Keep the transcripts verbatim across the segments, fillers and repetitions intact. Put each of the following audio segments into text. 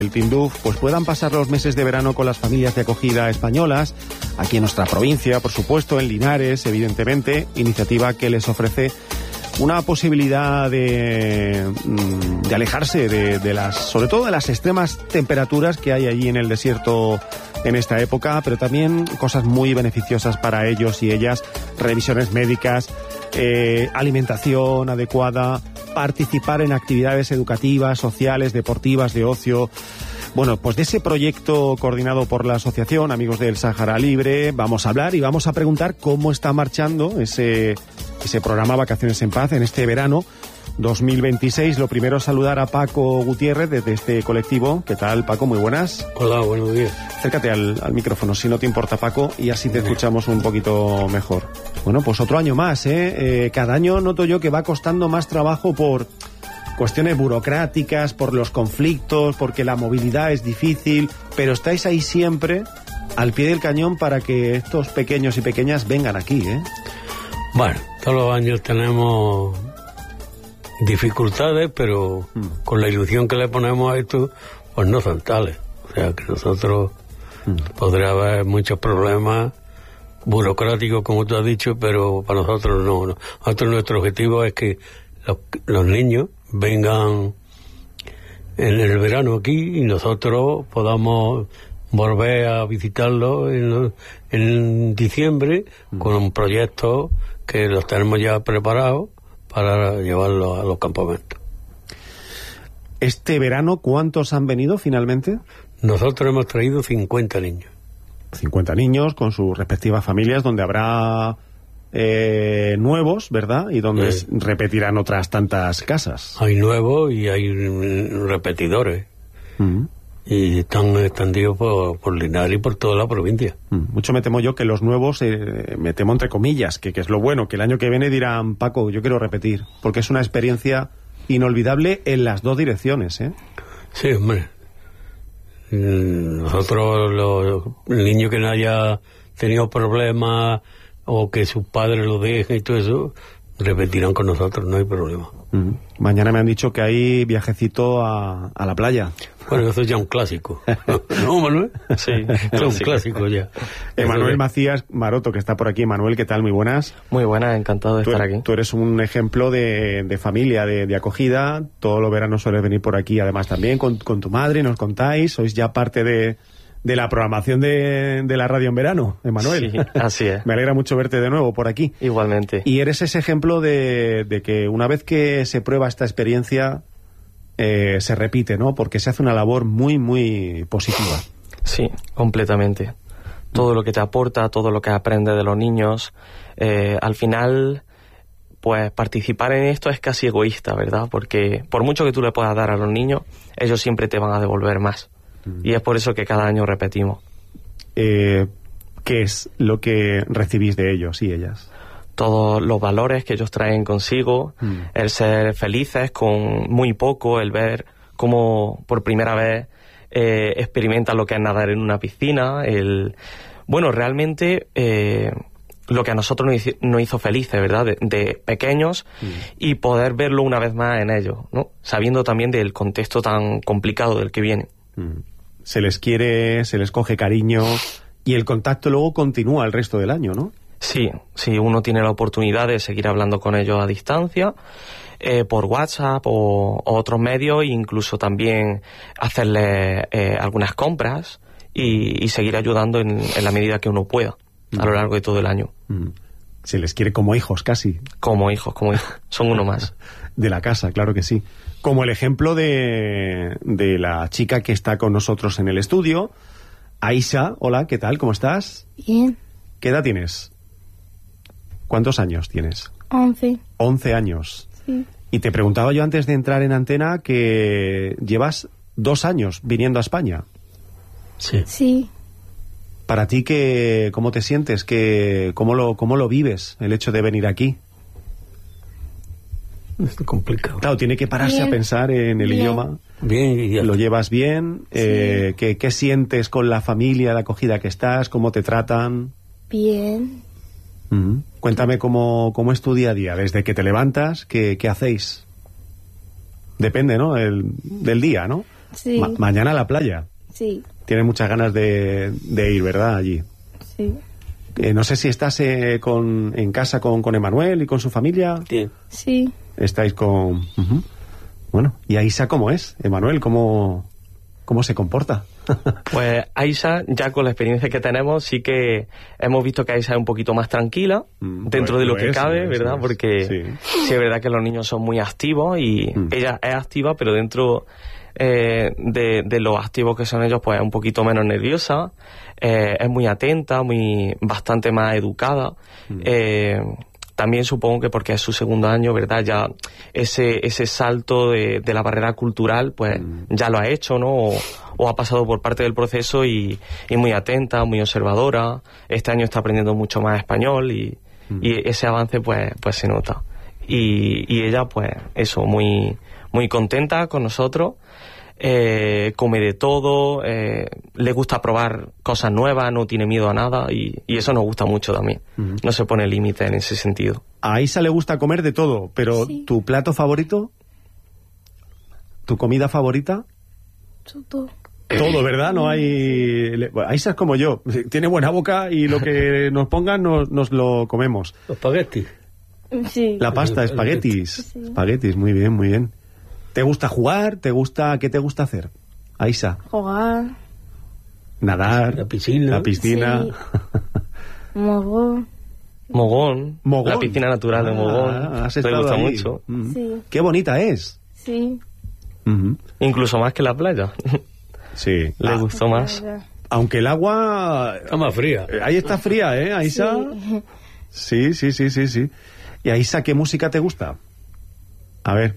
el Tinduf, pues puedan pasar los meses de verano con las familias de acogida españolas, aquí en nuestra provincia, por supuesto, en Linares, evidentemente, iniciativa que les ofrece una posibilidad de, de alejarse de, de las, sobre todo de las extremas temperaturas que hay allí en el desierto en esta época, pero también cosas muy beneficiosas para ellos y ellas, revisiones médicas, eh, alimentación adecuada, participar en actividades educativas, sociales, deportivas, de ocio. Bueno, pues de ese proyecto coordinado por la Asociación Amigos del Sáhara Libre vamos a hablar y vamos a preguntar cómo está marchando ese, ese programa Vacaciones en Paz en este verano dos mil veintiséis. Lo primero es saludar a Paco Gutiérrez desde este colectivo. ¿Qué tal, Paco? Muy buenas. Hola, buenos días. Acércate al, al micrófono, si no te importa, Paco, y así te escuchamos un poquito mejor. Bueno, pues otro año más, ¿eh? Eh, cada año noto yo que va costando más trabajo por cuestiones burocráticas, por los conflictos, porque la movilidad es difícil, pero estáis ahí siempre al pie del cañón para que estos pequeños y pequeñas vengan aquí, ¿eh? Bueno, todos los años tenemos dificultades, pero mm. con la ilusión que le ponemos a esto, pues no son tales. O sea, que nosotros mm. podría haber muchos problemas burocráticos, como tú has dicho, pero para nosotros no. no. Nosotros, nuestro objetivo es que los, los niños vengan en el verano aquí y nosotros podamos volver a visitarlos en, en diciembre mm. con un proyecto que los tenemos ya preparados para llevarlos a los campamentos. Este verano, ¿cuántos han venido finalmente? Nosotros hemos traído cincuenta niños. cincuenta niños con sus respectivas familias, donde habrá eh, nuevos, ¿verdad? Y donde sí. repetirán otras tantas casas. Hay nuevos y hay repetidores. Mm. Y están extendidos por, por Linares y por toda la provincia. Mm. Mucho me temo yo que los nuevos, eh, me temo entre comillas, que, que es lo bueno, que el año que viene dirán, Paco, yo quiero repetir, porque es una experiencia inolvidable en las dos direcciones, ¿eh? Sí, hombre. Nosotros, los, el niño que no haya tenido problemas o que sus padres lo dejen y todo eso, repetirán con nosotros, no hay problema. Mm. Mañana me han dicho que hay viajecito a, a la playa. Bueno, eso es ya un clásico. ¿No, Manuel? Sí, es un clásico ya. Emanuel Macías Maroto, que está por aquí. Manuel, ¿qué tal? Muy buenas. Muy buenas, encantado de tú, estar aquí. Tú eres un ejemplo de, de familia, de, de acogida. Todos los veranos sueles venir por aquí, además también con, con tu madre, nos contáis. Sois ya parte de, de la programación de, de la radio en verano, Emanuel. Sí, así es. Me alegra mucho verte de nuevo por aquí. Igualmente. Y eres ese ejemplo de, de que una vez que se prueba esta experiencia, eh, se repite, ¿no? Porque se hace una labor muy, muy positiva. Sí, completamente. Todo lo que te aporta, todo lo que aprendes de los niños, eh, al final, pues participar en esto es casi egoísta, ¿verdad? Porque por mucho que tú le puedas dar a los niños, ellos siempre te van a devolver más. Mm. Y es por eso que cada año repetimos. Eh, ¿Qué es lo que recibís de ellos y ellas? Todos los valores que ellos traen consigo, mm. el ser felices con muy poco, el ver cómo por primera vez eh, experimentan lo que es nadar en una piscina, el bueno, realmente eh, lo que a nosotros nos hizo, nos hizo felices, ¿verdad? De, de pequeños mm. y poder verlo una vez más en ellos, ¿no? Sabiendo también del contexto tan complicado del que vienen. Mm. Se les quiere, se les coge cariño y el contacto luego continúa el resto del año, ¿no? Sí, sí, uno tiene la oportunidad de seguir hablando con ellos a distancia, eh, por WhatsApp o, o otros medios, e incluso también hacerles eh, algunas compras y, y seguir ayudando en, en la medida que uno pueda a lo largo de todo el año. Se les quiere como hijos, casi. Como hijos, como hijos. Son uno más. De la casa, claro que sí. Como el ejemplo de, de la chica que está con nosotros en el estudio, Aisha. Hola, ¿qué tal? ¿Cómo estás? Bien. ¿Qué edad tienes? ¿Cuántos años tienes? Once. Once años. Sí. Y te preguntaba yo antes de entrar en antena que llevas dos años viniendo a España. Sí. Sí. Para ti, ¿qué, ¿cómo te sientes? ¿Qué, cómo, lo, ¿Cómo lo vives, el hecho de venir aquí? Es complicado. Claro, tiene que pararse bien. a pensar en el bien. idioma. Bien. Y ya. ¿Lo llevas bien? Sí. Eh, ¿qué, ¿Qué sientes con la familia, la acogida que estás? ¿Cómo te tratan? Bien. Uh-huh. Cuéntame cómo, cómo es tu día a día. Desde que te levantas, ¿qué, qué hacéis? Depende, ¿no? El, del día, ¿no? Sí. Ma- mañana a la playa. Sí. Tienes muchas ganas de, de ir, ¿verdad? Allí. Sí. Eh, no sé si estás eh, con, en casa con, con Emanuel y con su familia. Sí. Sí. Estáis con... Ujú. Bueno, ¿y Aisha cómo es? Emanuel, ¿cómo, cómo se comporta? Pues Aisha, ya con la experiencia que tenemos, sí que hemos visto que Aisha es un poquito más tranquila, Mm, dentro lo- de lo, lo que es, cabe, lo es, ¿verdad? lo es. Porque Sí. sí. es verdad que los niños son muy activos y Mm. ella es activa, pero dentro eh, de, de los activos que son ellos, pues es un poquito menos nerviosa, eh, es muy atenta, muy bastante más educada. Mm. Eh, También supongo que porque es su segundo año, ¿verdad? Ya ese ese salto de, de la barrera cultural, pues Mm. ya lo ha hecho, ¿no? O, o ha pasado por parte del proceso y, y muy atenta, muy observadora. Este año está aprendiendo mucho más español y, Mm. y ese avance, pues pues se nota. Y, y ella, pues eso, muy muy contenta con nosotros. Eh, come de todo, eh, le gusta probar cosas nuevas, no tiene miedo a nada y, y eso nos gusta mucho también. Ujú. No se pone límite en ese sentido. A Aisha le gusta comer de todo, pero Sí. ¿tu plato favorito? ¿Tu comida favorita? Todo. Todo, ¿verdad? No hay... le- bueno, Aisha es como yo, tiene buena boca y lo que nos pongan nos, nos lo comemos. Los espaguetis. Sí. La pasta, El- el- espaguetis. Sí. Espaguetis, muy bien, muy bien. ¿Te gusta jugar? ¿Te gusta... ¿Qué te gusta hacer? Aisha, Jugar. nadar, La piscina. la piscina. Sí. Mogón. Mogón, Mogón. la piscina natural de Ah, Mogón, has le estado gusta ahí. mucho. Mm. Sí. Qué bonita es. Sí. Ujú. Incluso más que la playa. Sí. Le Ah, gustó más. aunque el agua... Está más fría. eh, Ahí está fría, ¿eh, Aisha? Sí. Sí, sí, sí, sí, sí. ¿Y Aisha, qué música te gusta? A ver,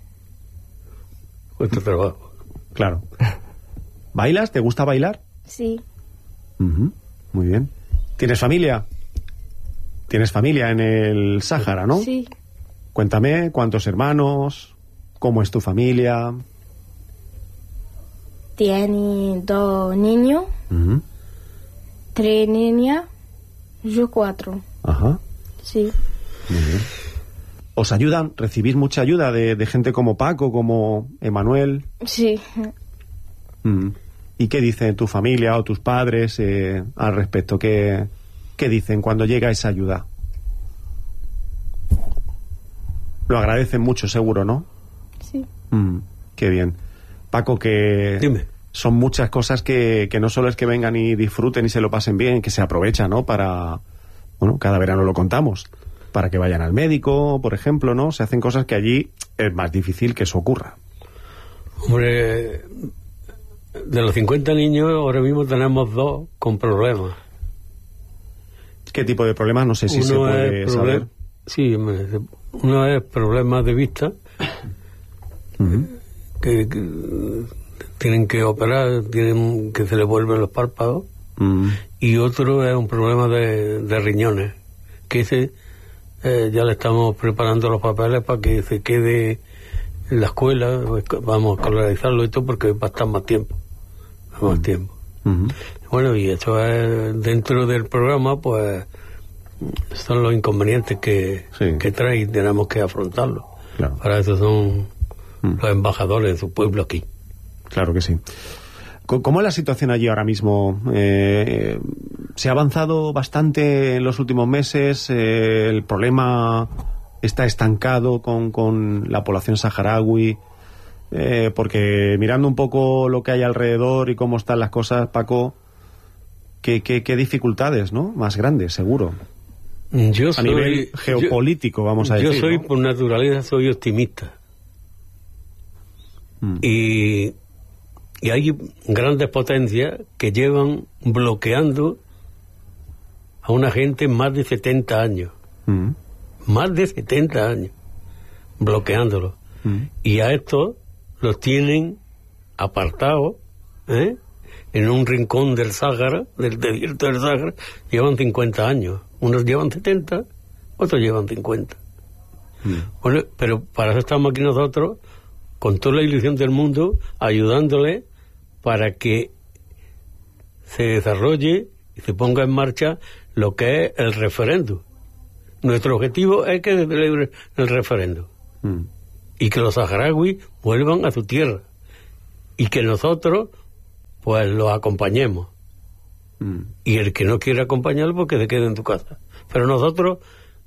Cuesta trabajo. claro. ¿Bailas? ¿Te gusta bailar? Sí. Ujú, muy bien. ¿Tienes familia? ¿Tienes familia en el Sáhara, no? Sí. Cuéntame, ¿cuántos hermanos? ¿Cómo es tu familia? Tiene dos niños, Ujú, tres niñas, yo cuatro. ajá, Sí. muy bien. ¿Os ayudan? ¿Recibís mucha ayuda de, de gente como Paco, como Emanuel? Sí. Mm. ¿Y qué dicen tu familia o tus padres eh, al respecto? ¿Qué, ¿Qué dicen cuando llega esa ayuda? Lo agradecen mucho, seguro, ¿no? Sí. Mm, qué bien. Paco, que Dime. son muchas cosas que, que no solo es que vengan y disfruten y se lo pasen bien, que se aprovechan, ¿no? Para, bueno, cada verano lo contamos, para que vayan al médico, por ejemplo, ¿no? Se hacen cosas que allí es más difícil que eso ocurra. Hombre, de los cincuenta niños, ahora mismo tenemos dos con problemas. ¿Qué tipo de problemas? No sé si se puede es saber. problem- Sí, me- uno es problemas de vista, Ujú. que, que tienen que operar, tienen que se les vuelven los párpados, Mm. y otro es un problema de, de riñones, que ese eh, ya le estamos preparando los papeles para que se quede en la escuela, pues, vamos a escolarizarlo y todo porque va a estar más tiempo, más tiempo. Ujú. Bueno, y esto es dentro del programa, pues son los inconvenientes que, Sí. que trae y tenemos que afrontarlos. Claro. Para eso son Mm. los embajadores de su pueblo aquí. Claro que sí. Co- ¿Cómo es la situación allí ahora mismo? Eh, ¿Se ha avanzado bastante en los últimos meses? Eh, ¿El problema está estancado con, con la población saharaui? Eh, porque mirando un poco lo que hay alrededor y cómo están las cosas, Paco, ¿qué, qué, qué dificultades, ¿no? Más grandes, seguro. Yo A soy, nivel geopolítico, yo, vamos a decir. Yo soy, ¿no? por naturaleza, soy optimista. Mm. Y, y hay grandes potencias que llevan bloqueando a una gente más de setenta años. Mm. Más de setenta años. Bloqueándolo. Mm. Y a estos los tienen apartados, ¿eh? En un rincón del Sáhara, del desierto del Sáhara, llevan cincuenta años. Unos llevan setenta, otros llevan cincuenta. Mm. Bueno, pero para eso estamos aquí nosotros, con toda la ilusión del mundo, ayudándole para que se desarrolle y se ponga en marcha lo que es el referéndum. Nuestro objetivo es que se celebre el referéndum Mm. y que los saharauis vuelvan a su tierra. y que nosotros pues los acompañemos. Mm. Y el que no quiere acompañarlo, pues que se quede en tu casa. Pero nosotros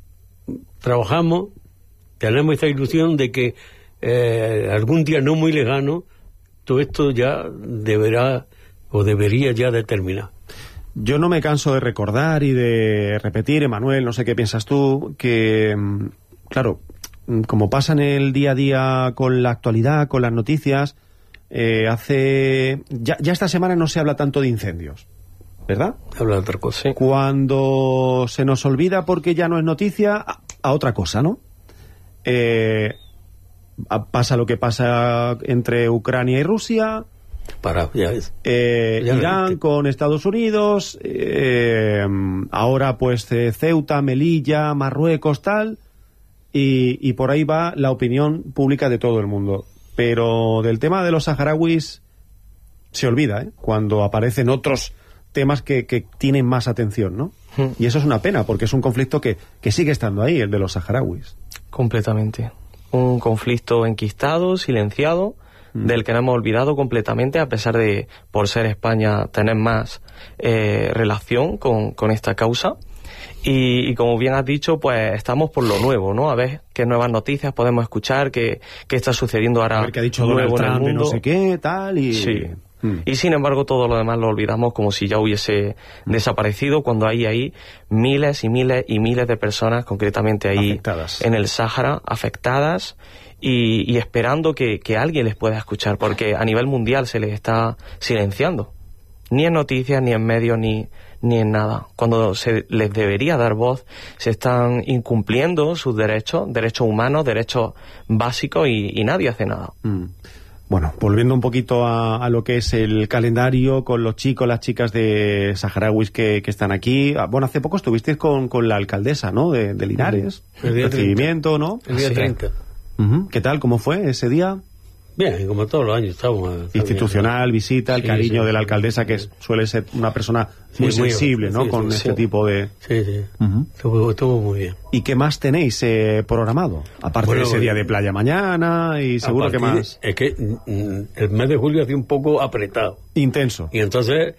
trabajamos, tenemos esta ilusión de que eh, algún día no muy lejano todo esto ya deberá o debería ya de terminar. Yo no me canso de recordar y de repetir, Emanuel, no sé qué piensas tú, que, claro, como pasa en el día a día con la actualidad, con las noticias, eh, hace... Ya, ya esta semana no se habla tanto de incendios, ¿verdad? Habla de otra cosa. Sí. Cuando se nos olvida porque ya no es noticia, a, a otra cosa, ¿no? Eh, a, pasa lo que pasa entre Ucrania y Rusia... Para, ya ves. Eh, ya Irán ves. Con Estados Unidos, eh, ahora pues eh, Ceuta, Melilla, Marruecos, tal, y, y por ahí va la opinión pública de todo el mundo. Pero del tema de los saharauis se olvida, ¿eh? Cuando aparecen otros temas que, que tienen más atención, ¿no? Hmm. Y eso es una pena, porque es un conflicto que, que sigue estando ahí, el de los saharauis. Completamente. Un conflicto enquistado, silenciado, del que no hemos olvidado completamente, a pesar de, por ser España, tener más eh, relación con, con esta causa. Y, y como bien has dicho, pues estamos por lo nuevo, ¿no? A ver qué nuevas noticias podemos escuchar, qué, qué está sucediendo ahora. A ver qué ha dicho nuevo en el mundo. No sé qué, tal, y... Sí. Hmm. Y sin embargo todo lo demás lo olvidamos como si ya hubiese hmm. desaparecido, cuando hay ahí miles y miles y miles de personas, concretamente ahí afectadas en el Sáhara, afectadas. Y, y esperando que, que alguien les pueda escuchar, porque a nivel mundial se les está silenciando. Ni en noticias, ni en medios, ni, ni en nada. Cuando se les debería dar voz, se están incumpliendo sus derechos, derechos humanos, derechos básicos, y, y nadie hace nada. Mm. Bueno, volviendo un poquito a, a lo que es el calendario con los chicos, las chicas de saharauis que, que están aquí. Bueno, hace poco estuvisteis con, con la alcaldesa, ¿no?, de, de Linares. El día recibimiento, treinta. ¿no? El día sí. treinta. Uh-huh. ¿Qué tal? ¿Cómo fue ese día? Bien, como todos los años estamos... Institucional, bien, visita, el sí, cariño sí, de la sí, alcaldesa, sí, que sí. suele ser una persona muy sí, muy sensible, bien, ¿no?, sí, con sí, este sí. tipo de... Sí, sí. Uh-huh. Estuvo, estuvo muy bien. ¿Y qué más tenéis eh, programado? Aparte bueno, de ese día de playa mañana y seguro que más... Es que mm, el mes de julio hace un poco apretado. Intenso. Y entonces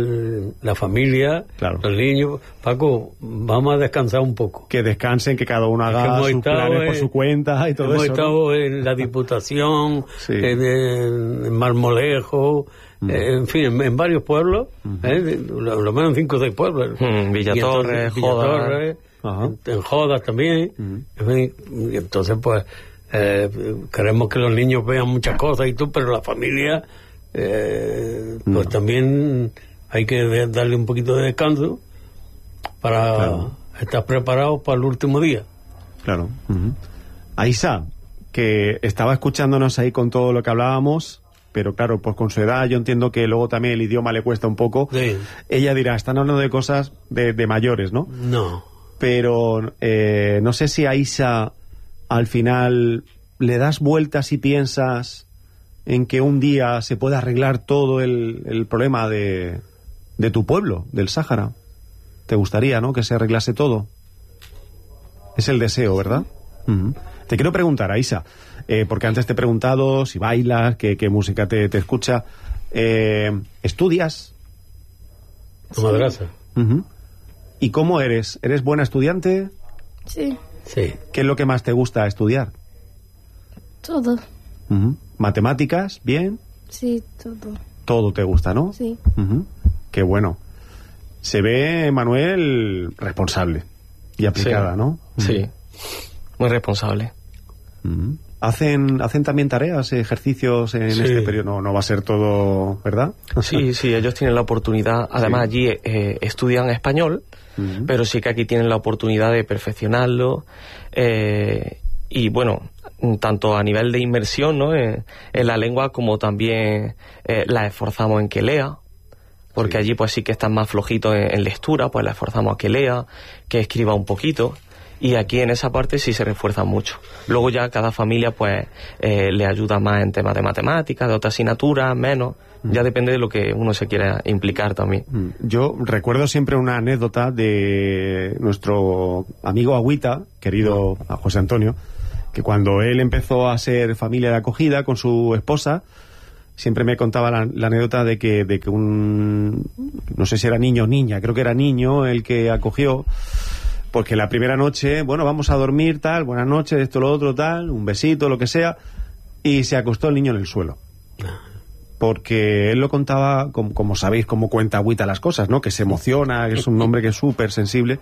la familia, claro. los niños, Paco, vamos a descansar un poco. Que descansen, que cada uno haga sus planes en, por su cuenta y todo hemos eso. Hemos estado ¿no? en la Diputación, sí. en, en Marmolejo, mm. eh, en fin, en, en varios pueblos, mm. eh, lo, lo menos cinco o seis pueblos. Mm, Villatorres, Jodas. En, en Jodas también. Mm. En fin, y entonces, pues, eh, queremos que los niños vean muchas cosas y todo, pero la familia... Eh, pues no. también hay que darle un poquito de descanso para claro. estar preparados para el último día. Claro. Uh-huh. Aisha, que estaba escuchándonos ahí con todo lo que hablábamos, pero claro, pues con su edad yo entiendo que luego también el idioma le cuesta un poco. Sí. Ella dirá, están hablando de cosas de, de mayores, ¿no? No. Pero eh, no sé si a Aisha al final le das vueltas y piensas en que un día se pueda arreglar todo el, el problema de, de tu pueblo, del Sáhara. ¿Te gustaría, no?, que se arreglase todo. Es el deseo, ¿verdad? Uh-huh. Te quiero preguntar, Aisha, eh, porque antes te he preguntado si bailas, qué, qué música te, te escucha. Eh, ¿Estudias? Tu madraza. Uh-huh. ¿Y cómo eres? ¿Eres buena estudiante? Sí. Sí. ¿Qué es lo que más te gusta estudiar? Todo. Uh-huh. ¿Matemáticas? ¿Bien? Sí, todo. Todo te gusta, ¿no? Sí. Uh-huh. Qué bueno. Se ve, Manuel, responsable y aplicada, sí. ¿no? Sí, uh-huh. Muy responsable. Uh-huh. ¿Hacen, ¿Hacen también tareas, ejercicios en sí. este periodo? No, no va a ser todo, ¿verdad? Sí, sí, ellos tienen la oportunidad, además sí. allí eh, estudian español, uh-huh. pero sí que aquí tienen la oportunidad de perfeccionarlo, eh, y bueno, tanto a nivel de inmersión, ¿no?, en, en la lengua, como también eh, la esforzamos en que lea, porque sí. allí pues sí que están más flojitos en, en lectura, pues la esforzamos a que lea, que escriba un poquito, y aquí en esa parte sí se refuerza mucho. Luego ya cada familia pues eh, le ayuda más en temas de matemáticas, de otras asignaturas, menos, mm. ya depende de lo que uno se quiera implicar también. Yo recuerdo siempre una anécdota de nuestro amigo Agüita, querido a José Antonio, que cuando él empezó a ser familia de acogida con su esposa, siempre me contaba la, la anécdota de que, de que un, no sé si era niño o niña, creo que era niño el que acogió, porque la primera noche, bueno, vamos a dormir, tal, buenas noches, esto, lo otro, tal, un besito, lo que sea, y se acostó el niño en el suelo. Porque él lo contaba, como, como sabéis, cómo cuenta Agüita las cosas, ¿no? Que se emociona, que es un hombre que es súper sensible.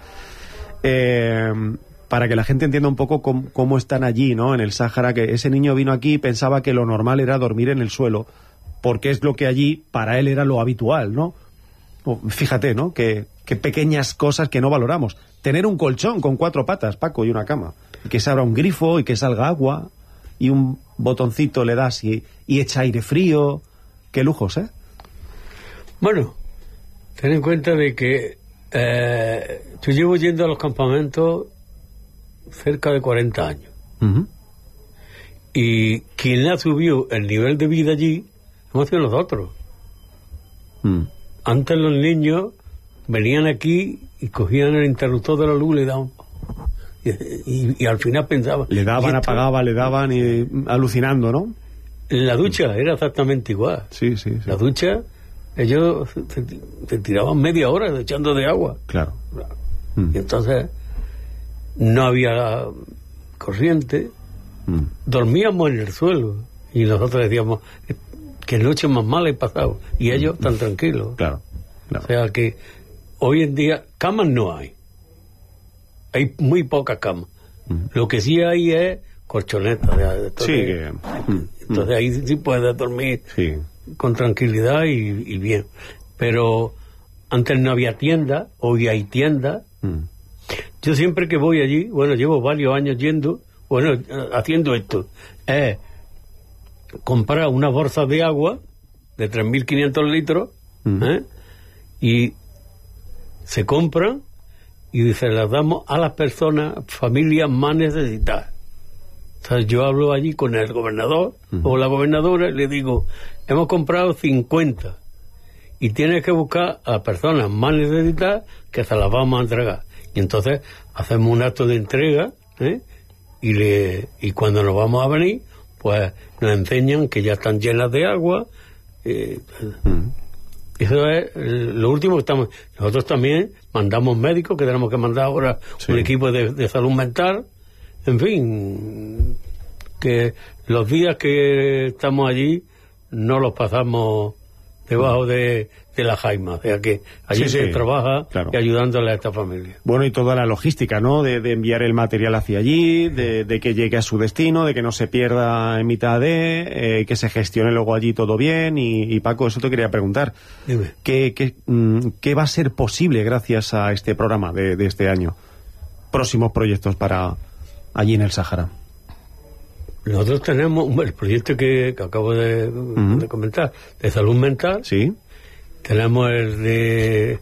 Eh, para que la gente entienda un poco cómo, cómo están allí, ¿no? En el Sáhara, que ese niño vino aquí y pensaba que lo normal era dormir en el suelo, porque es lo que allí, para él, era lo habitual, ¿no? Fíjate, ¿no? Que, que pequeñas cosas que no valoramos. Tener un colchón con cuatro patas, Paco, y una cama. Y que se abra un grifo y que salga agua, y un botoncito le das y, y echa aire frío. Qué lujos, ¿eh? Bueno, ten en cuenta de que eh, yo llevo yendo a los campamentos cerca de cuarenta años. Uh-huh. Y quien ha subido el nivel de vida allí hemos sido nosotros. Uh-huh. Antes los niños venían aquí y cogían el interruptor de la luz y le daban... Y, y, y al final pensaban... Le daban, apagaban, le daban y alucinando, ¿no? En la ducha era exactamente igual. Sí, sí, sí. La ducha, ellos se, se tiraban media hora echando de agua. Claro. Y entonces no había corriente, mm. dormíamos en el suelo y nosotros decíamos que noche más mala he pasado y ellos tan tranquilos. Claro, claro. O sea que hoy en día camas no hay. Hay muy pocas camas. Mm. Lo que sí hay es colchonetas. Entonces, sí, que... entonces ahí sí puedes dormir sí. con tranquilidad y, y bien. Pero antes no había tienda, hoy hay tienda. Mm. Yo siempre que voy allí, bueno, llevo varios años yendo, bueno, haciendo esto, es comprar una bolsa de agua de tres mil quinientos litros, mm. ¿eh? Y se compran y se las damos a las personas, familias más necesitadas. O sea, yo hablo allí con el gobernador uh-huh. o la gobernadora y le digo, hemos comprado cincuenta y tienes que buscar a las personas más necesitadas que se las vamos a entregar. Y entonces hacemos un acto de entrega, ¿eh? y, le, y cuando nos vamos a venir, pues nos enseñan que ya están llenas de agua. Eh, uh-huh. Eso es lo último que estamos... Nosotros también mandamos médicos, que tenemos que mandar ahora sí. un equipo de, de salud mental. En fin, que los días que estamos allí no los pasamos debajo de, de la jaima, o sea que allí sí, se sí, trabaja claro. y ayudándole a esta familia. Bueno, y toda la logística, ¿no? De, de enviar el material hacia allí, de, de que llegue a su destino, de que no se pierda en mitad de, eh, que se gestione luego allí todo bien. Y, y Paco, eso te quería preguntar. Dime. ¿Qué, qué, ¿Qué va a ser posible gracias a este programa de, de este año? Próximos proyectos para... allí en el Sáhara. Nosotros tenemos el proyecto que, que acabo de, uh-huh. de comentar, de salud mental. Sí. Tenemos el de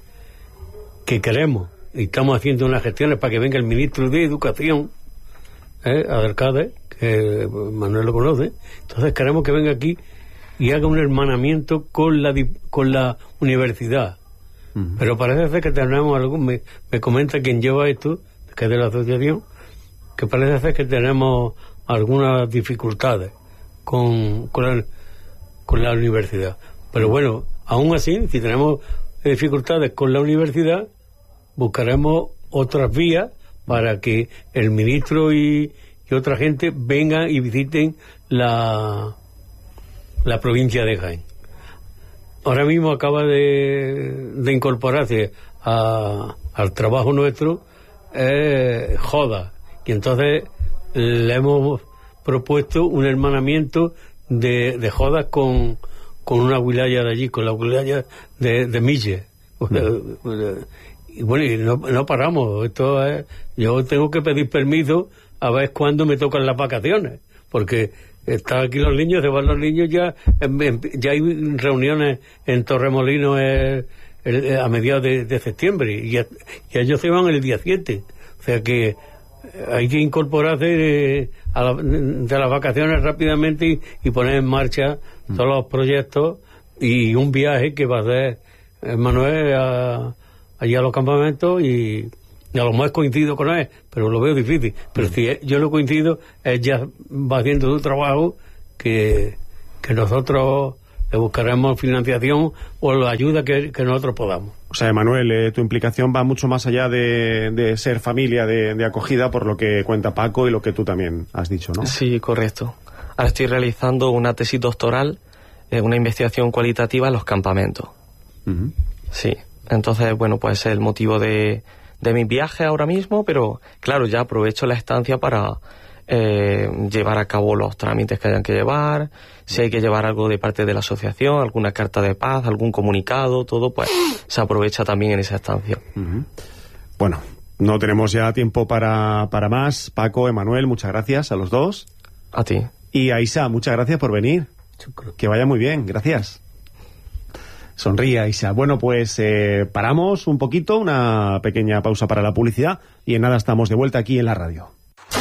que queremos, y estamos haciendo unas gestiones para que venga el ministro de Educación, ¿eh? Adelcade, que Manuel lo conoce. Entonces queremos que venga aquí y haga un hermanamiento con la con la universidad. Uh-huh. Pero parece ser que tenemos algún, me, me comenta quien lleva esto, que es de la asociación, que parece ser que tenemos algunas dificultades con, con, la, con la universidad. Pero bueno, aún así, si tenemos dificultades con la universidad, buscaremos otras vías para que el ministro y, y otra gente vengan y visiten la, la provincia de Jaén. Ahora mismo acaba de, de incorporarse a, al trabajo nuestro eh, Joda. Y entonces le hemos propuesto un hermanamiento de, de Jodas con, con una wilaya de allí, con la wilaya de, de Mille. Mm. Y bueno, y no, no paramos. Esto es, yo tengo que pedir permiso a ver cuándo me tocan las vacaciones, porque están aquí los niños, se van los niños ya, ya hay reuniones en Torremolinos el, el, a mediados de, de septiembre y, y ellos se van el día siete. O sea que hay que incorporarse eh, a la, de las vacaciones rápidamente y, y poner en marcha mm. todos los proyectos y un viaje que va a hacer eh, Manuel a, allí a los campamentos y, y a lo más coincido con él, pero lo veo difícil. Pero mm. si yo no coincido, él ya va haciendo su trabajo que, que nosotros le buscaremos financiación o la ayuda que, que nosotros podamos. O sea, Emanuel, eh, tu implicación va mucho más allá de, de ser familia de, de acogida, por lo que cuenta Paco y lo que tú también has dicho, ¿no? Sí, correcto. Ahora estoy realizando una tesis doctoral, eh, una investigación cualitativa en los campamentos. Uh-huh. Sí, entonces, bueno, pues es el motivo de, de mi viaje ahora mismo, pero claro, ya aprovecho la estancia para eh, llevar a cabo los trámites que hayan que llevar, si hay que llevar algo de parte de la asociación, alguna carta de paz, algún comunicado, todo, pues se aprovecha también en esa estancia. Uh-huh. Bueno, no tenemos ya tiempo para, para más. Paco, Emanuel, muchas gracias a los dos. A ti. Y Aisha, muchas gracias por venir. Que vaya muy bien, gracias. Sonríe, Aisha. Bueno, pues eh, paramos un poquito, una pequeña pausa para la publicidad y en nada estamos de vuelta aquí en la radio.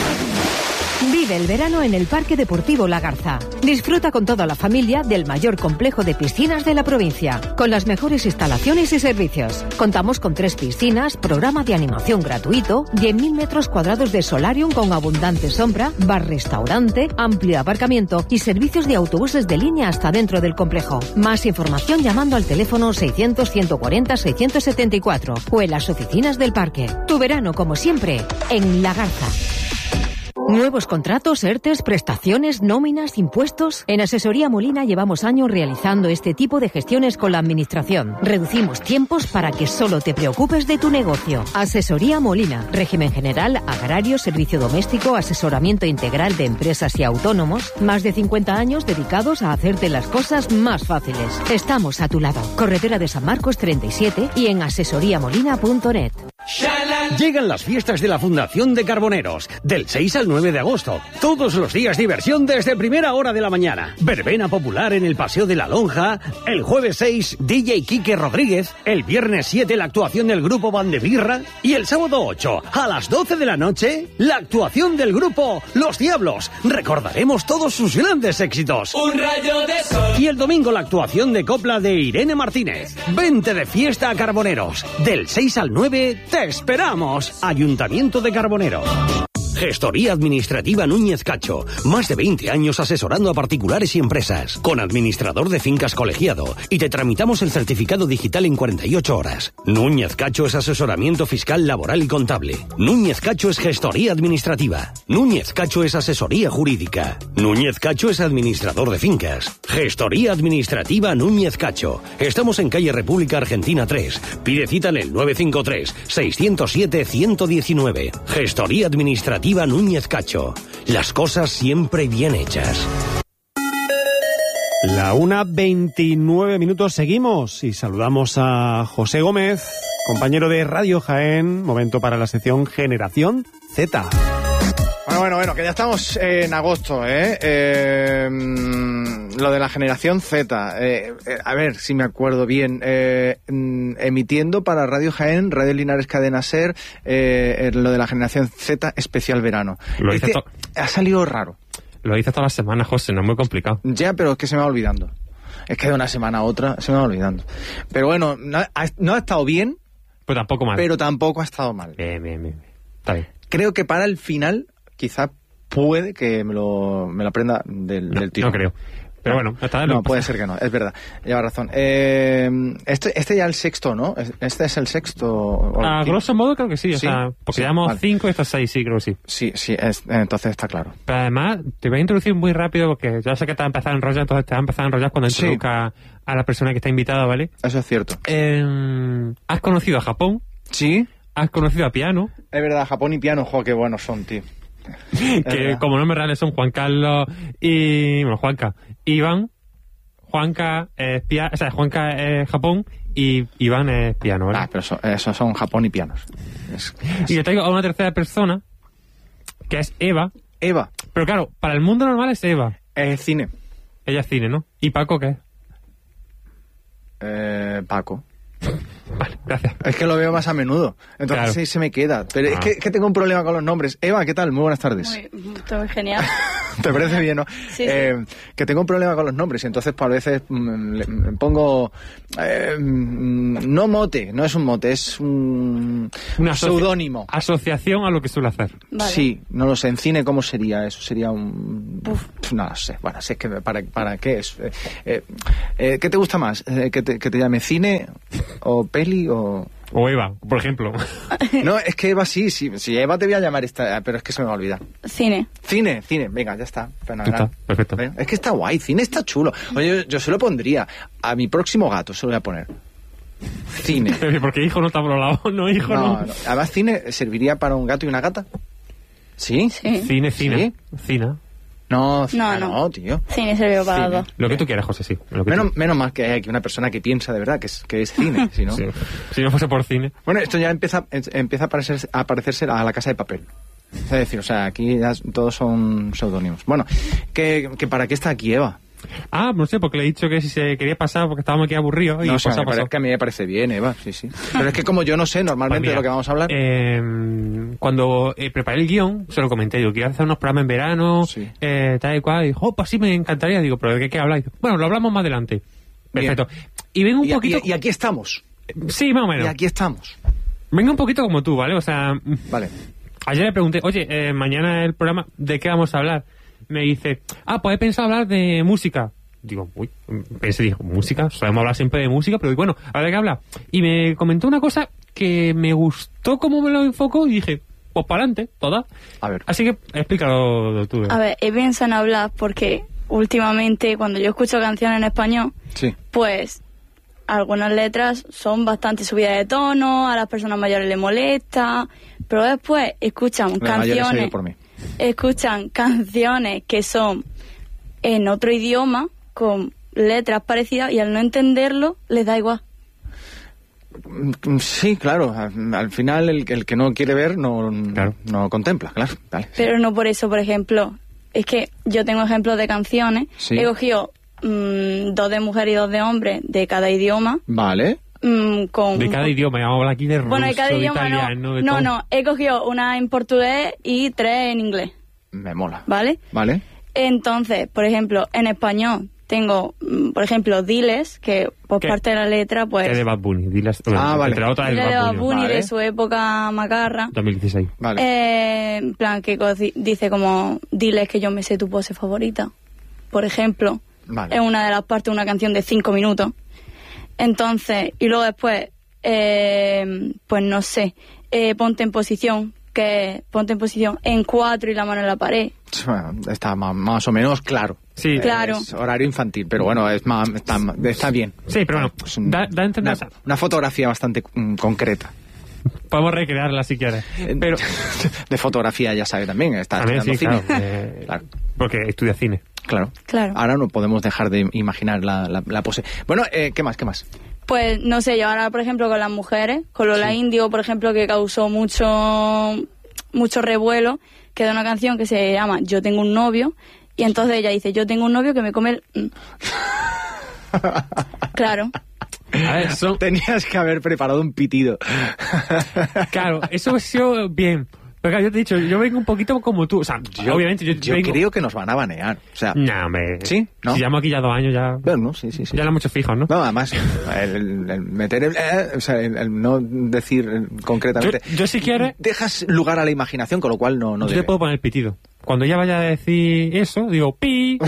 Vive el verano en el Parque Deportivo La Garza. Disfruta con toda la familia del mayor complejo de piscinas de la provincia, con las mejores instalaciones y servicios. Contamos con tres piscinas, programa de animación gratuito, diez mil metros cuadrados de solarium con abundante sombra, bar-restaurante, amplio aparcamiento y servicios de autobuses de línea hasta dentro del complejo. Más información llamando al teléfono seiscientos, ciento cuarenta, seiscientos setenta y cuatro o en las oficinas del parque. Tu verano, como siempre, en La Garza. Nuevos contratos, ERTES, prestaciones, nóminas, impuestos. En Asesoría Molina llevamos años realizando este tipo de gestiones con la Administración. Reducimos tiempos para que solo te preocupes de tu negocio. Asesoría Molina. Régimen general, agrario, servicio doméstico, asesoramiento integral de empresas y autónomos. Más de cincuenta años dedicados a hacerte las cosas más fáciles. Estamos a tu lado. Carretera de San Marcos treinta y siete y en asesoría molina punto net. Llegan las fiestas de la Fundación de Carboneros, del seis al nueve de agosto. Todos los días diversión desde primera hora de la mañana. Verbena popular en el Paseo de la Lonja. El jueves seis, D J Quique Rodríguez. El viernes siete, la actuación del grupo Bandebirra. Y el sábado ocho, a las doce de la noche, la actuación del grupo Los Diablos. Recordaremos todos sus grandes éxitos. Un rayo de sol. Y el domingo la actuación de copla de Irene Martínez. Vente de fiesta a Carboneros. Del seis al nueve, te esperamos. Ayuntamiento de Carboneros. Gestoría Administrativa Núñez Cacho. Más de veinte años asesorando a particulares y empresas. Con administrador de fincas colegiado. Y te tramitamos el certificado digital en cuarenta y ocho horas. Núñez Cacho es asesoramiento fiscal, laboral y contable. Núñez Cacho es gestoría administrativa. Núñez Cacho es asesoría jurídica. Núñez Cacho es administrador de fincas. Gestoría Administrativa Núñez Cacho. Estamos en calle República Argentina tres. Pide cita en el nueve cinco tres, seis cero siete, uno uno nueve. Gestoría Administrativa Núñez Cacho. Las cosas siempre bien hechas. La una veintinueve minutos, seguimos y saludamos a José Gómez, compañero de Radio Jaén. Momento para la sección Generación Z. Bueno, bueno, bueno, que ya estamos en agosto, ¿eh? eh lo de la generación Z. Eh, eh, a ver si me acuerdo bien. Eh, emitiendo para Radio Jaén, Radio Linares Cadena Ser, eh, lo de la generación Z especial verano. Lo este to- ha salido raro. Lo dices todas las semanas, José, no es muy complicado. Ya, pero es que se me va olvidando. Es que de una semana a otra se me va olvidando. Pero bueno, no ha, no ha estado bien. Pero tampoco mal. Pero tampoco ha estado mal. Bien, bien, bien. Está bien. Creo que para el final, quizá puede que me lo, me lo aprenda del, no, del tiro. No creo. Pero bueno, hasta No, puede ser que no, es verdad. Lleva razón. Eh, este, este ya el sexto, ¿no? Este es el sexto. A grosso modo creo que sí, o ¿Sí? sea, porque Sí, llevamos vale. cinco y estos seis, sí, creo que sí. Sí, sí, es, entonces está claro. Pero además, te voy a introducir muy rápido porque ya sé que te va a empezar a enrollar, entonces te va a empezar a enrollar cuando Sí. introduzca a la persona que está invitada, ¿vale? Eso es cierto. Eh, ¿Has conocido a Japón? Sí. ¿Has conocido a Piano? Es verdad, Japón y Piano, jo, qué buenos son, tío. que verdad. como nombres reales son Juan Carlos y... Bueno, Juanca. Iván... Juanca es pia- o sea, Juanca es Japón y Iván es Piano, ¿vale? Ah, pero eso, esos son Japón y Pianos. Es, es... Y le traigo a una tercera persona, que es Eva. Eva. Pero claro, para el mundo normal es Eva. Es cine. Ella es cine, ¿no? ¿Y Paco qué es? Eh, Paco. Vale, gracias. Es que lo veo más a menudo. Entonces Claro. sí se me queda. Pero Ah. es que, que tengo un problema con los nombres. Eva, ¿qué tal? Muy buenas tardes. Muy, todo genial. ¿Te parece bien, no? Sí, eh, sí. Que tengo un problema con los nombres, entonces pues, a veces mm, le, me pongo... Eh, mm, no mote, no es un mote, es un Una asoci- seudónimo. Asociación a lo que suele hacer. Vale. Sí, no lo sé, en cine cómo sería eso, sería un... Uf, no lo sé, bueno, si es que para, para qué es... Eh, eh, eh, ¿Qué te gusta más? Eh, ¿Que te, que te llame cine o peli o...? O Eva, por ejemplo. No, es que Eva sí, sí, sí, Eva te voy a llamar esta, pero es que se me va a olvidar. Cine. Cine, cine, venga, ya está, fenomenal. Está, perfecto. ¿Ven? Es que está guay, cine está chulo. Oye, yo, yo se lo pondría a mi próximo gato, se lo voy a poner. Cine. Porque hijo no está por los lados, no, hijo no. No, no. Además, cine serviría para un gato y una gata. ¿Sí? Sí. Cine, cine. Cine. No, No, no, no. tío. Cine sirve para Cine. dos. Lo que tú quieras, José, sí. Lo que Menos, tú- menos mal que hay aquí una persona que piensa de verdad que es, que es cine, si no. Sí. Si no fuese por cine. Bueno, esto ya empieza, empieza a, parecerse, a parecerse a La Casa de Papel. Es decir, o sea, aquí ya todos son seudónimos. Bueno, que, que ¿para qué está aquí Eva? Ah, no sé, porque le he dicho que si se quería pasar porque estábamos aquí aburridos y No, o pues sea, ha me parece pasado. que a mí me parece bien, Eva, sí, sí. Pero es que como yo no sé normalmente Pues mira, de lo que vamos a hablar... eh, cuando eh, preparé el guión, se lo comenté, digo, quiero hacer unos programas en verano, Sí. eh, tal y cual, y dijo, oh, pues sí, me encantaría, digo, pero ¿de qué, qué habláis? Bueno, lo hablamos más adelante. Perfecto. Y vengo un y, poquito... y- y aquí estamos. Sí, más o menos. Y aquí estamos. Vengo un poquito como tú, ¿vale? O sea, Vale. ayer le pregunté, oye, eh, mañana el programa, ¿de qué vamos a hablar? Me dice, ah, pues he pensado hablar de música. Digo, uy, pensé, dijo, música, solemos hablar siempre de música, pero bueno, ¿ahora de qué habla? Y me comentó una cosa que me gustó cómo me lo enfocó y dije, pues para adelante, toda. A ver. Así que explícalo tú. A ver, he pensado en hablar porque últimamente cuando yo escucho canciones en español, Sí. pues algunas letras son bastante subidas de tono, a las personas mayores les molesta, pero después escuchan La mayoría se canciones, dio por mí. escuchan canciones que son en otro idioma, con letras parecidas, y al no entenderlo, les da igual. Mm, Sí, claro. Al, al final el, el que no quiere ver no, Claro. no contempla, claro. Vale. Pero no por eso, por ejemplo, es que yo tengo ejemplos de canciones, Sí. he cogido mm, dos de mujer y dos de hombre de cada idioma, Vale. mm, con... De cada idioma, vamos a hablar aquí de Bueno, de ruso, cada de idioma italiano, de no, no, todo. no, he cogido una en portugués y tres en inglés, Me mola. ¿vale? Vale. Entonces, por ejemplo, en español tengo, mm, por ejemplo, Diles, que por ¿Qué? parte de la letra, Que pues... es de Bad Bunny, diles, bueno, Ah, vale. entre la otra es Dile de Bad Bad Bunny, Bunny, Vale. de su época macarra. dos mil dieciséis. Vale. Eh, en plan, que co- dice como, diles que yo me sé tu pose favorita, por ejemplo. Vale. Es una de las partes de una canción de cinco minutos. Entonces, y luego después, eh, pues no sé, eh, ponte en posición, que ponte en posición en cuatro y la mano en la pared. Bueno, está más, más o menos claro. Sí. Eh, Claro. Es horario infantil, pero bueno, es más, está, está bien. Sí, pero bueno, Es un- da, da a entender... una, una fotografía bastante mm, concreta. Podemos recrearla si quieres. Pero... De fotografía ya sabe también, está También sí, estudiando claro, cine. eh, Claro. porque estudia cine. Claro. Claro. Ahora no podemos dejar de imaginar la, la, la pose. Bueno, eh, ¿qué más? ¿Qué más? Pues no sé, yo ahora, por ejemplo, con las mujeres, con Lola Indio, por ejemplo, que causó mucho, mucho revuelo, que de una canción que se llama Yo tengo un novio, y entonces ella dice, yo tengo un novio que me come el... mm". Claro. A ver, son... Tenías que haber preparado un pitido. Claro, eso ha sido bien. Pero claro, yo te he dicho, yo vengo un poquito como tú. O sea, Yo, obviamente yo, yo vengo... creo que nos van a banear. O sea, No, hombre. ¿Sí? ¿No? Si llamo aquí ya dos años, ya... bueno, no, sí, sí, sí. Ya lo hemos hecho fijos, ¿no? No, además, el, el- el meter el, eh, o sea, el, el no decir eh, Yo, concretamente. yo si quieres, Dejas lugar a la imaginación, con lo cual no, no yo debe. te puedo poner el pitido. Cuando ella vaya a decir eso, digo, pi.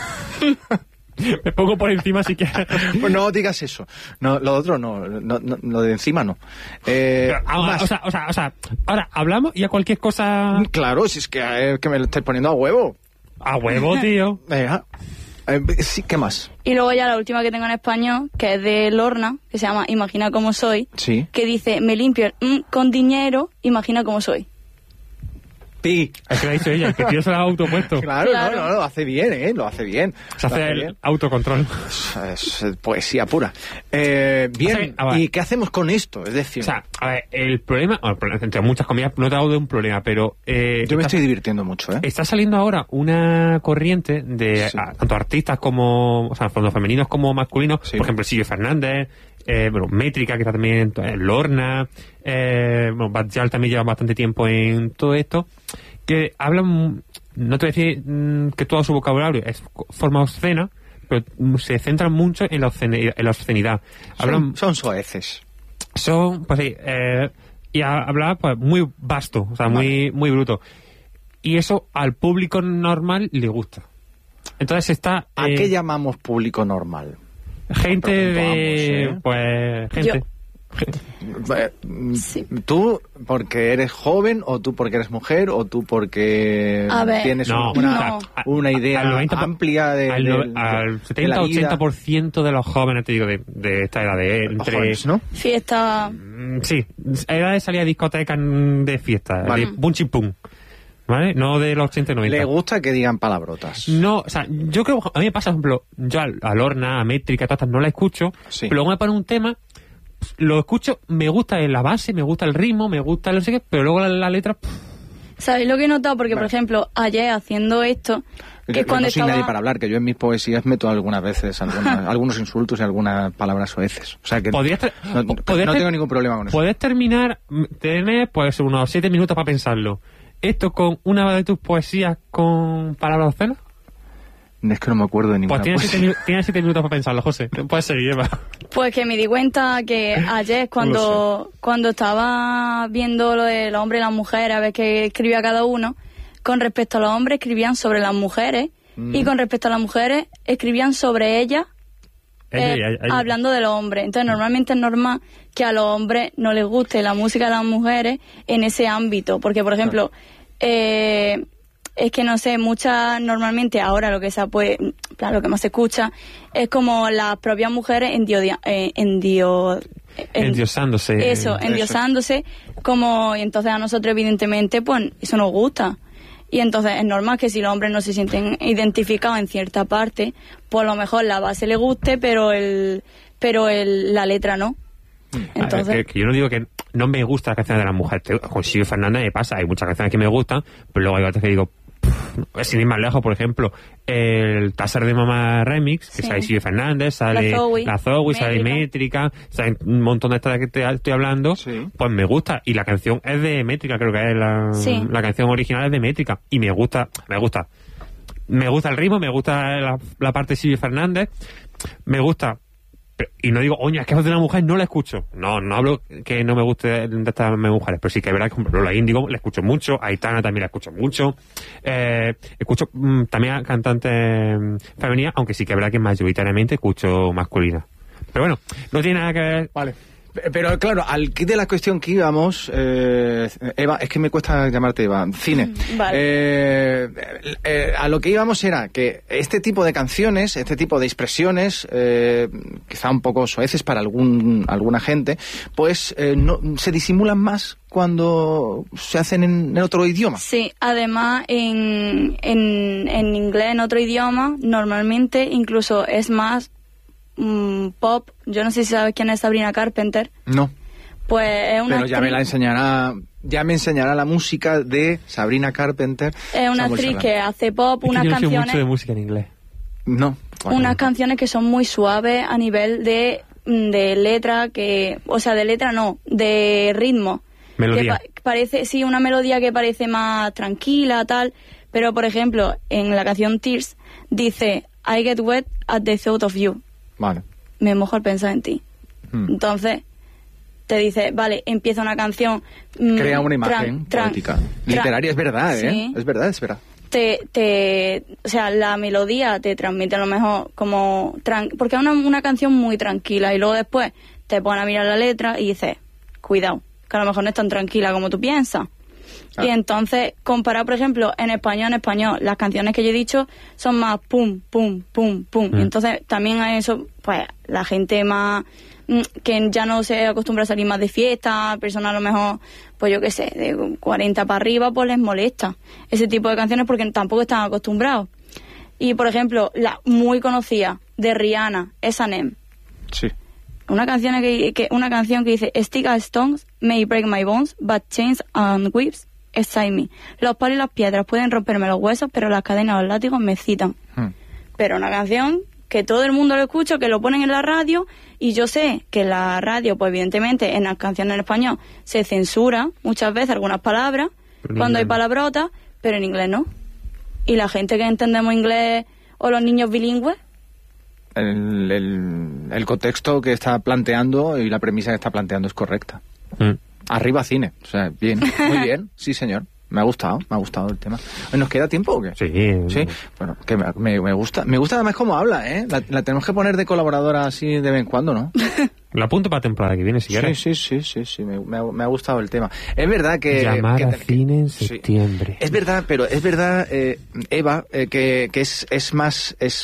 Me pongo por encima si quieres. Pues no digas eso. No, lo otro no, no, no, lo de encima no. Eh, Pero, ahora, más. o, sea, o, sea, o sea, ahora hablamos y a cualquier cosa... Claro, si es que, eh, que me lo estáis poniendo a huevo. A huevo, tío. Venga. Eh, sí, ¿qué más? Y luego ya la última que tengo en español, que es de Lorna, que se llama Imagina cómo soy, Sí. que dice, me limpio el mm con dinero, imagina cómo soy. Pi. Es que lo ha dicho ella, que tío se lo ha autopuesto. Claro, Claro. No, no, lo hace bien, ¿eh? Lo hace bien. Se Lo hace hace el bien. autocontrol. Es eh, poesía pura. Eh, bien, O sea, a ver. ¿y qué hacemos con esto? Es decir, O sea, a ver, el problema, bueno, el problema, entre muchas comillas, no te hablo de un problema, pero... Eh, yo me está, estoy divirtiendo mucho, ¿eh? está saliendo ahora una corriente de Sí. a- tanto artistas como, o sea, tanto femeninos como masculinos, Sí. por ejemplo, Silvio Fernández, eh, bueno, Métrica, que está también en Lorna, eh, bueno, Bad Gyal también lleva bastante tiempo en todo esto, que hablan no te voy a decir mm, que todo su vocabulario es forma obscena, pero mm, se centran mucho en la obscenidad. En la obscenidad. Hablan, son, son soeces. Son, pues sí, eh, y a, hablar pues muy vasto, o sea, vale. muy, muy bruto. Y eso al público normal le gusta. Entonces está... ¿A eh, qué llamamos público normal? Gente de... ¿eh? Pues... Gente... Yo. Sí. ¿Tú porque eres joven o tú porque eres mujer o tú porque ver, tienes no, una, no. una idea noventa por, amplia de, al, de, al setenta a ochenta por ciento de los jóvenes, te digo, de, de esta edad de entre jóvenes, ¿no? Fiesta. Sí, edad de salir a discotecas de fiesta, vale. De pum chipum, ¿vale? No de los ochenta y noventa. ¿Le gusta que digan palabrotas? No, o sea, yo creo, a mí me pasa, por ejemplo, yo a, a Lorna, a Métrica, todas estas no la escucho, sí. Pero luego me pone un tema, lo escucho, me gusta la base, me gusta el ritmo, me gusta el no sé qué, pero luego la, la letra... Pff. ¿Sabéis lo que he notado? Porque, vale. Por ejemplo, ayer haciendo esto... Que yo, cuando no soy estaba... nadie para hablar, que yo en mis poesías meto algunas veces algunas, algunos insultos y algunas palabras soeces. O sea que no, ter... no, no tengo ningún problema con eso. Puedes terminar, tener pues unos siete minutos para pensarlo. ¿Esto con una de tus poesías con palabras obscenas? Es que no me acuerdo de ninguna. Pues tienes siete, tienes siete minutos para pensarlo, José. Puedes seguir, Eva. Pues que me di cuenta que ayer cuando, cuando estaba viendo lo del hombre y la mujer, a ver qué escribía cada uno, con respecto a los hombres escribían sobre las mujeres mm. y con respecto a las mujeres escribían sobre ellas, eh, ella, ella, ella. hablando de los hombres. Entonces normalmente es normal que a los hombres no les guste la música de las mujeres en ese ámbito, porque por ejemplo... Eh, es que no sé, muchas, normalmente ahora lo que se puede, claro, lo que más se escucha es como las propias mujeres endiodia, eh, endio, en, endiosándose. Eso, endiosándose, eso. Como, y entonces a nosotros evidentemente, pues, eso nos gusta. Y entonces es normal que si los hombres no se sienten identificados en cierta parte, pues a lo mejor la base le guste, pero el, pero el, la letra no. Entonces... A ver, que, que yo no digo que no me gusta la canción de las mujeres. Con Silvio Fernández me pasa, hay muchas canciones que me gustan, pero luego hay otras que digo, pff, sin ir más lejos, por ejemplo, el Taser de Mamá Remix, que sí. Sale Silvio Fernández, sale la Zoe, sale Métrica, sale un montón de estas de que te estoy hablando, sí. Pues me gusta. Y la canción es de Métrica, creo que es la, sí. La canción original es de Métrica. Y me gusta, me gusta. Me gusta el ritmo, me gusta la, la parte de Silvio Fernández, me gusta... Y no digo, oye, es que es de una mujer, no la escucho. No, no hablo que no me guste de estas mujeres, pero sí que es verdad que, por ejemplo, la Índigo la escucho mucho, a Aitana también la escucho mucho, eh, escucho mm, también a cantantes mm, femeninas, aunque sí que es verdad que mayoritariamente escucho masculina. Pero bueno, no tiene nada que ver... Vale. Pero claro, al kit de la cuestión que íbamos, eh, Eva, es que me cuesta llamarte Eva, cine. Vale. Eh, eh, a lo que íbamos era que este tipo de canciones, este tipo de expresiones, eh, quizá un poco soeces para algún alguna gente, pues eh, no, se disimulan más cuando se hacen en, en otro idioma. Sí, además en, en, en inglés, en otro idioma, normalmente incluso es más pop. Yo no sé si sabes quién es Sabrina Carpenter. No. Pues es una Pero ya actriz, me la enseñará, ya me enseñará la música de Sabrina Carpenter. Es una Samuel actriz Serrano. Que hace pop, es unas que yo canciones. No sé mucho de música en inglés. No. Bueno, unas no. canciones que son muy suaves a nivel de, de letra, que, o sea, de letra no, de ritmo. Melodía. Que pa parece, sí, una melodía que parece más tranquila, tal. Pero por ejemplo, en la canción Tears dice I get wet at the thought of you. Vale. Me mojo al pensar en ti. Hmm. Entonces, te dice, vale, empieza una canción... Mmm, Crea una imagen tran, poética. Tran, literaria, es verdad, ¿eh? Sí. Es verdad, es verdad. Te, te, o sea, la melodía te transmite a lo mejor como... Tran, porque es una, una canción muy tranquila y luego después te pones a mirar la letra y dices, cuidado, que a lo mejor no es tan tranquila como tú piensas. Ah. Y entonces, comparar, por ejemplo, en español, en español, las canciones que yo he dicho son más pum, pum, pum, pum. Mm. Y entonces, también a eso, pues, la gente más, que ya no se acostumbra a salir más de fiesta, personas a lo mejor, pues yo qué sé, de cuarenta para arriba, pues les molesta ese tipo de canciones porque tampoco están acostumbrados. Y, por ejemplo, la muy conocida de Rihanna, S and M. Sí. Una canción que, que, una canción que dice Stick and stones may break my bones, but chains and whips excite me. Los palos y las piedras pueden romperme los huesos, pero las cadenas o los látigos me excitan. Hmm. Pero una canción que todo el mundo lo escucha, que lo ponen en la radio, y yo sé que la radio, pues evidentemente en las canciones en español se censura muchas veces algunas palabras, pero cuando hay palabrotas, pero en inglés no. Y la gente que entendemos inglés o los niños bilingües. El, el, el contexto que está planteando y la premisa que está planteando es correcta. Mm. Arriba cine, o sea, bien, muy bien, sí señor. Me ha gustado, me ha gustado el tema. ¿Nos queda tiempo o qué? Sí. Sí, bueno, que me, me, me gusta. Me gusta además cómo habla, ¿eh? La, la tenemos que poner de colaboradora así de vez en cuando, ¿no? Lo apunto para la temporada que viene, si quieres. Sí, sí, sí, sí, sí, me, me, ha, me ha gustado el tema. Es verdad que... Llamar que, a que, cine en sí. septiembre. Es verdad, pero es verdad, eh, Eva, eh, que, que es, es más... es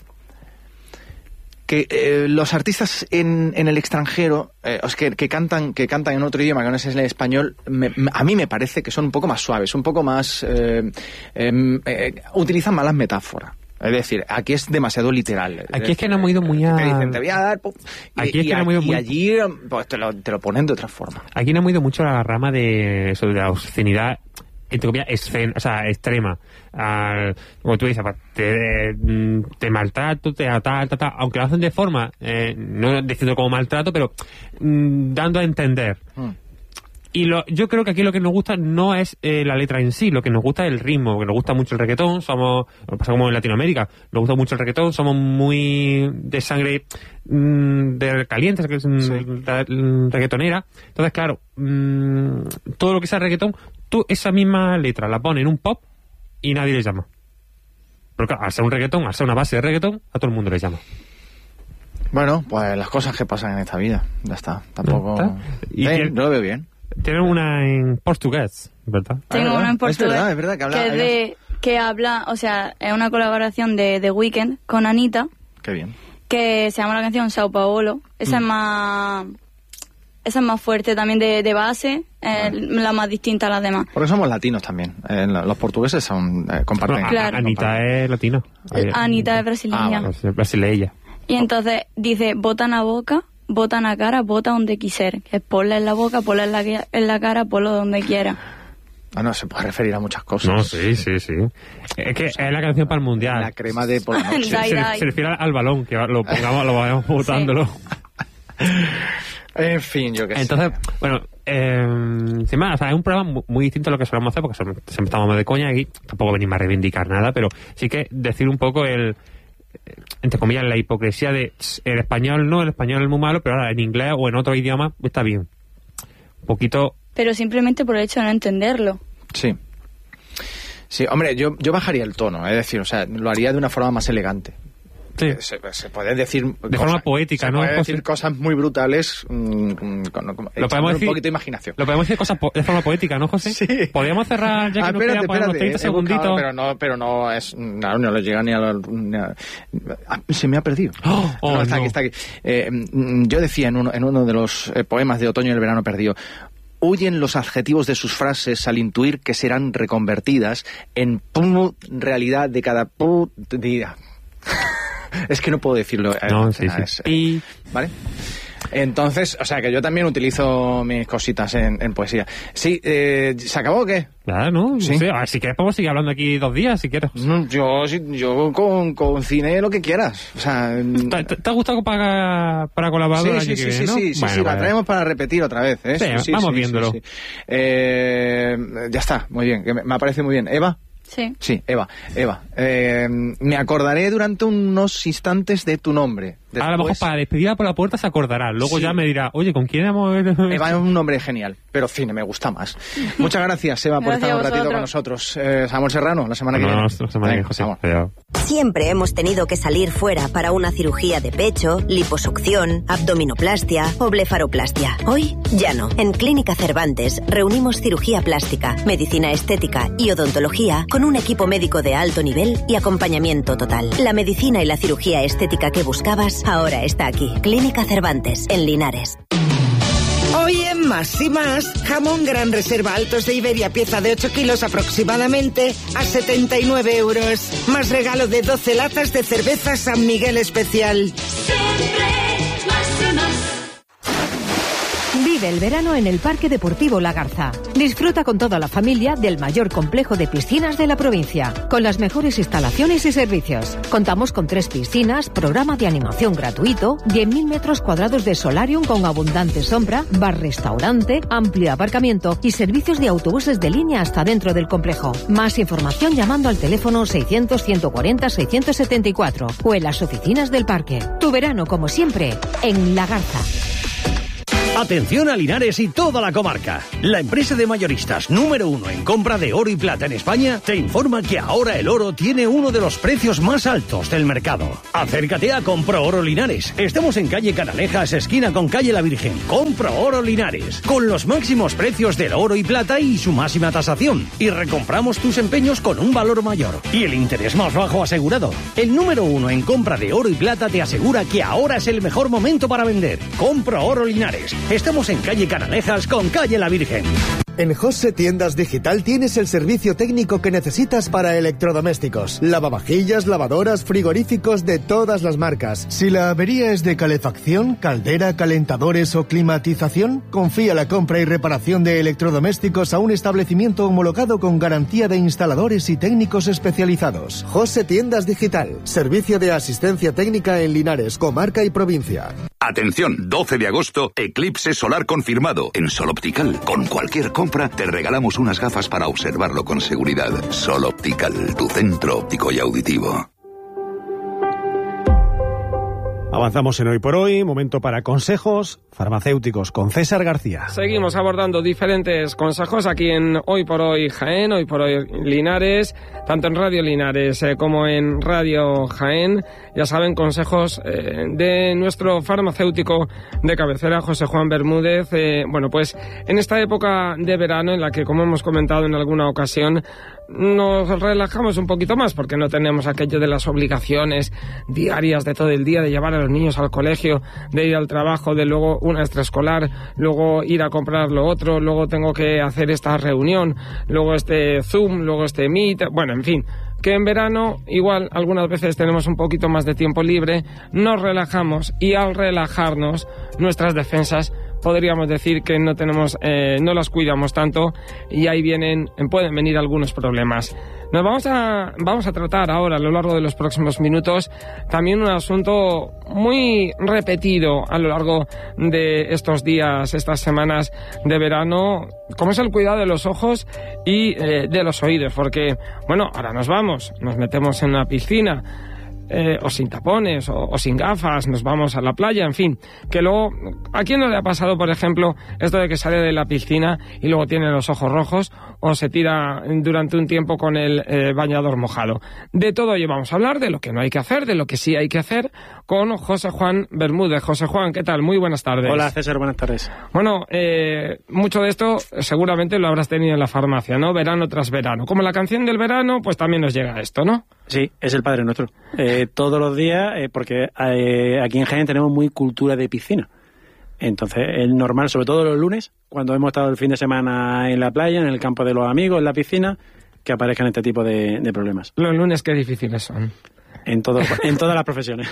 que eh, los artistas en, en el extranjero, eh, o sea, que, que cantan que cantan en otro idioma que no es el español, me, a mí me parece que son un poco más suaves, un poco más... Eh, eh, eh, utilizan malas metáforas. Es decir, aquí es demasiado literal. Aquí es que no hemos ido muy a... Te dicen, te voy a dar... Pum, aquí y, es que y, no hemos ido y muy... allí pues, te, lo, te lo ponen de otra forma. Aquí no hemos ido mucho a la rama de eso, de la obscenidad, entre comillas, escena, o sea, extrema. Al, como tú dices, te, te maltrato, te tal, tal, tal, aunque lo hacen de forma, eh, no diciendo como maltrato, pero mm, dando a entender. Mm. Y lo, yo creo que aquí lo que nos gusta no es eh, la letra en sí, lo que nos gusta es el ritmo, que nos gusta mucho el reggaetón, somos, pasa como en Latinoamérica, nos gusta mucho el reggaetón, somos muy de sangre mmm, de caliente, que es sí. reggaetonera. Entonces, claro, mmm, todo lo que sea reggaetón, tú esa misma letra la pones en un pop y nadie le llama. Pero claro, al ser un reggaetón, al ser una base de reggaetón, a todo el mundo le llama. Bueno, pues las cosas que pasan en esta vida, ya está, tampoco... ¿Está? Y bien, yo lo veo bien. Tiene una en portugués, ¿verdad? Tengo ah, una en portugués. Es verdad, es verdad que habla... Que, de, que habla, o sea, es una colaboración de The Weeknd con Anita. Qué bien. Que se llama la canción Sao Paulo. Esa mm. es más... Esa es más fuerte también de, de base, eh, vale. La más distinta a las demás. Porque somos latinos también. Eh, los portugueses son eh, comparten. No, claro. Anita comparten. es latino. Anita es brasileña. Ah, vale. Brasileña. Y entonces dice, bota na boca, bota na cara, bota donde quiser. Que es ponla en la boca, ponla en la, en la cara, ponlo donde quiera. Ah, no, se puede referir a muchas cosas. No, sí, sí, sí. Es que es la canción para el mundial. La crema de por la noche. Dai, se, dai. se refiere al balón, que lo pongamos, lo vayamos botándolo. Sí. En fin, yo qué sé. Entonces, bueno, eh, sin más, o sea, es un programa muy, muy distinto a lo que solemos hacer, porque siempre estamos de coña aquí, tampoco venimos a reivindicar nada, pero sí que decir un poco el, entre comillas, la hipocresía de el español no, el español es muy malo, pero ahora en inglés o en otro idioma está bien. Un poquito... Pero simplemente por el hecho de no entenderlo. Sí. Sí, hombre, yo, yo bajaría el tono, es decir, o sea, lo haría de una forma más elegante. Sí. Se, se puede decir de cosas, forma poética, se ¿no? puede Cosas... decir cosas muy brutales mmm, con, con, lo podemos decir, un poquito de imaginación. Lo podemos decir cosas po de forma poética, ¿no, José? Sí. Podríamos cerrar ya que ah, nos espérate, quedan para unos treinta segunditos. Buscado, pero no, pero no es, no, no le llega ni a, la, ni a ah, se me ha perdido. Oh, oh, no, está no. aquí, está aquí. Eh, yo decía en uno, en uno de los eh, poemas de Otoño y el Verano Perdido: huyen los adjetivos de sus frases al intuir que serán reconvertidas en put realidad de cada put día. Es que no puedo decirlo. No, sí, sí. Es, y... ¿Vale? Entonces, o sea, que yo también utilizo mis cositas en, en poesía. Sí, eh, ¿se acabó o qué? Claro, ¿no? Sí. Sí, si quieres podemos seguir hablando aquí dos días, si quieres. No, yo yo con, con cine lo que quieras. O sea, ¿Te, te, te ha gustado para, para colaborar? Sí, sí, sí, viene, sí, ¿no? sí, sí, bueno, sí, vale. La traemos para repetir otra vez, ¿eh? Sí, sí, vamos sí, viéndolo. Sí, sí. Eh, ya está, muy bien, que me, me parece muy bien. ¿Eva? Sí. Sí, Eva, Eva. Eh, me acordaré durante unos instantes de tu nombre. Después, a lo mejor para despedirla por la puerta se acordará. Luego sí. ya me dirá, oye, ¿con quién hemos...? Eva es un nombre genial, pero cine me gusta más. Muchas gracias, Eva, por Gracias estar un ratito vosotros. con nosotros. Eh, Samuel Serrano, la semana que No, viene. no, la semana que viene, José. Cuidado. Siempre hemos tenido que salir fuera para una cirugía de pecho, liposucción, abdominoplastia o blefaroplastia. Hoy ya no. En Clínica Cervantes reunimos cirugía plástica, medicina estética y odontología con un equipo médico de alto nivel y acompañamiento total. La medicina y la cirugía estética que buscabas ahora está aquí. Clínica Cervantes, en Linares. Hoy en Más y Más, jamón Gran Reserva Altos de Iberia, pieza de ocho kilos aproximadamente, a setenta y nueve euros. Más regalo de doce latas de cerveza San Miguel Especial. Siempre más y más. Vive el verano en el Parque Deportivo La Garza. Disfruta con toda la familia del mayor complejo de piscinas de la provincia, con las mejores instalaciones y servicios. Contamos con tres piscinas, programa de animación gratuito, diez mil metros cuadrados de solarium con abundante sombra, bar-restaurante, amplio aparcamiento y servicios de autobuses de línea hasta dentro del complejo. Más información llamando al teléfono seiscientos, ciento cuarenta, seiscientos setenta y cuatro o en las oficinas del parque. Tu verano, como siempre, en La Garza. Atención a Linares y toda la comarca. La empresa de mayoristas número uno en compra de oro y plata en España te informa que ahora el oro tiene uno de los precios más altos del mercado. Acércate a Compro Oro Linares. Estamos en calle Canalejas, esquina con calle La Virgen. Compro Oro Linares, con los máximos precios del oro y plata y su máxima tasación. Y recompramos tus empeños con un valor mayor y el interés más bajo asegurado. El número uno en compra de oro y plata te asegura que ahora es el mejor momento para vender. Compro Oro Linares. Estamos en calle Canalejas con calle La Virgen. En José Tiendas Digital tienes el servicio técnico que necesitas para electrodomésticos. Lavavajillas, lavadoras, frigoríficos de todas las marcas. Si la avería es de calefacción, caldera, calentadores o climatización, confía la compra y reparación de electrodomésticos a un establecimiento homologado con garantía de instaladores y técnicos especializados. José Tiendas Digital. Servicio de asistencia técnica en Linares, comarca y provincia. Atención, doce de agosto, eclipse solar confirmado. En Sol Optical, con cualquier compra, te regalamos unas gafas para observarlo con seguridad. Sol Optical, tu centro óptico y auditivo. Avanzamos en Hoy por Hoy, momento para consejos farmacéuticos con César García. Seguimos abordando diferentes consejos aquí en Hoy por Hoy Jaén, Hoy por Hoy Linares, tanto en Radio Linares eh, como en Radio Jaén. Ya saben, consejos eh, de nuestro farmacéutico de cabecera, José Juan Bermúdez. Eh, bueno, pues en esta época de verano en la que, como hemos comentado en alguna ocasión, nos relajamos un poquito más porque no tenemos aquello de las obligaciones diarias de todo el día, de llevar a los niños al colegio, de ir al trabajo, de luego una extraescolar, luego ir a comprar lo otro, luego tengo que hacer esta reunión, luego este Zoom, luego este Meet, bueno, en fin, que en verano igual algunas veces tenemos un poquito más de tiempo libre, nos relajamos y al relajarnos nuestras defensas podríamos decir que no tenemos, eh, no las cuidamos tanto y ahí vienen, pueden venir algunos problemas. Nos vamos a, vamos a tratar ahora a lo largo de los próximos minutos también un asunto muy repetido a lo largo de estos días, estas semanas de verano, como es el cuidado de los ojos y eh, de los oídos, porque, bueno, ahora nos vamos, nos metemos en una piscina, Eh, o sin tapones, o, o sin gafas, nos vamos a la playa, en fin, que luego, ¿a quién no le ha pasado, por ejemplo, esto de que sale de la piscina y luego tiene los ojos rojos o se tira durante un tiempo con el eh, bañador mojado? De todo ello vamos a hablar, de lo que no hay que hacer, de lo que sí hay que hacer, con José Juan Bermúdez. José Juan, ¿qué tal? Muy buenas tardes. Hola, César, buenas tardes. Bueno, eh, mucho de esto seguramente lo habrás tenido en la farmacia, ¿no? Verano tras verano. Como la canción del verano, pues también nos llega esto, ¿no? Sí, es el Padre Nuestro. Eh, todos los días, eh, porque eh, aquí en Jaén tenemos muy cultura de piscina. Entonces, es normal, sobre todo los lunes, cuando hemos estado el fin de semana en la playa, en el campo de los amigos, en la piscina, que aparezcan este tipo de, de problemas. Los lunes qué difíciles son. En, todo, en todas las profesiones.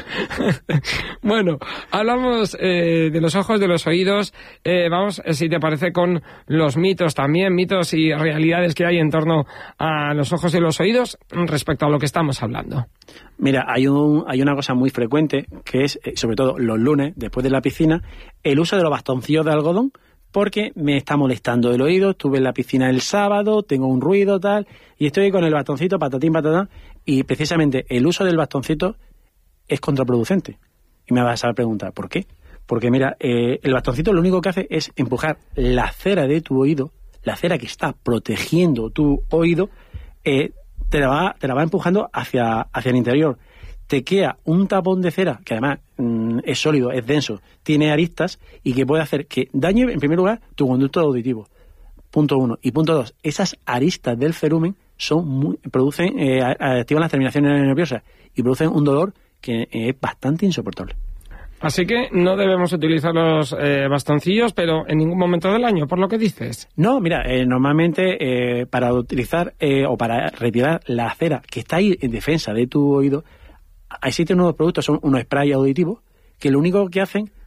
Bueno, hablamos eh, de los ojos, de los oídos. Eh, vamos, eh, si te parece, con los mitos también, mitos y realidades que hay en torno a los ojos y los oídos respecto a lo que estamos hablando. Mira, hay, un, hay una cosa muy frecuente que es, eh, sobre todo los lunes, después de la piscina, el uso de los bastoncillos de algodón, porque me está molestando el oído. Estuve en la piscina el sábado, tengo un ruido tal, y estoy con el bastoncito, patatín, patatán, y precisamente el uso del bastoncito es contraproducente. Y me vas a preguntar, ¿por qué? Porque mira, eh, el bastoncito lo único que hace es empujar la cera de tu oído, la cera que está protegiendo tu oído, eh, te, la va, te la va empujando hacia, hacia el interior. Te queda un tapón de cera, que además mmm, es sólido, es denso, tiene aristas y que puede hacer que dañe, en primer lugar, tu conducto auditivo. Punto uno. Y punto dos, esas aristas del cerumen son muy, producen, eh, activan las terminaciones nerviosas y producen un dolor que es bastante insoportable. Así que no debemos utilizar los eh, bastoncillos, pero en ningún momento del año, por lo que dices. No, mira, eh, normalmente eh, para utilizar eh, o para retirar la cera que está ahí en defensa de tu oído, existen unos productos, son unos sprays auditivos, que lo único que hacen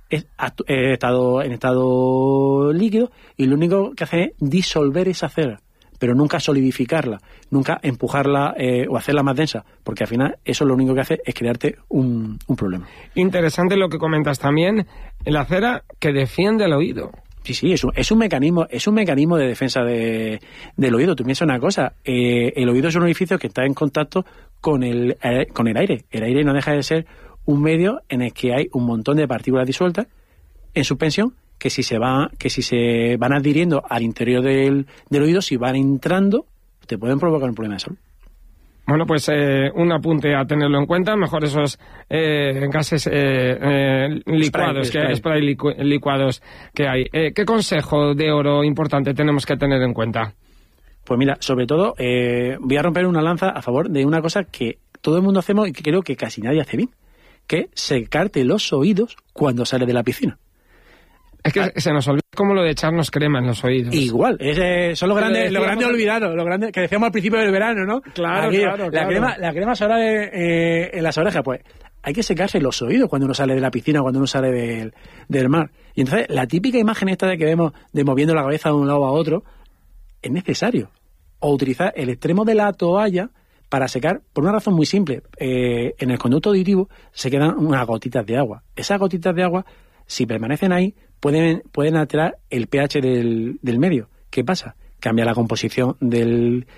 es actu- eh, estado, en estado líquido, y lo único que hace es disolver esa cera, pero nunca solidificarla, nunca empujarla eh, o hacerla más densa, porque al final eso lo único que hace es crearte un, un problema. Interesante lo que comentas también, la cera que defiende el oído. Sí, sí, es un, es un mecanismo, es un mecanismo de defensa de, del oído. Tú piensas una cosa, eh, el oído es un orificio que está en contacto con el, eh, con el aire. El aire no deja de ser un medio en el que hay un montón de partículas disueltas en suspensión que si se va, que si se van adhiriendo al interior del, del oído, si van entrando, te pueden provocar un problema de salud. Bueno, pues eh, un apunte a tenerlo en cuenta, mejor esos eh, gases eh, eh, licuados, Spray, que, spray licu- licuados que hay. Eh, ¿Qué consejo de oro importante tenemos que tener en cuenta? Pues mira, sobre todo, eh, voy a romper una lanza a favor de una cosa que todo el mundo hacemos y que creo que casi nadie hace bien, que es secarte los oídos cuando sales de la piscina. Es que ah. se nos olvida como lo de echarnos crema en los oídos. Igual, es, eh, son los grandes, los grandes decíamos- olvidados, los grandes que decíamos al principio del verano, ¿no? Claro, Aquí, claro, la claro. crema, la crema sola de, eh, en las orejas, pues hay que secarse los oídos cuando uno sale de la piscina, cuando uno sale del, del mar. Y entonces la típica imagen esta de que vemos de moviendo la cabeza de un lado a otro, es necesario. O utilizar el extremo de la toalla para secar, por una razón muy simple. Eh, en el conducto auditivo se quedan unas gotitas de agua. Esas gotitas de agua, si permanecen ahí, pueden, pueden alterar el pH del, del medio. ¿Qué pasa? Cambia la composición del,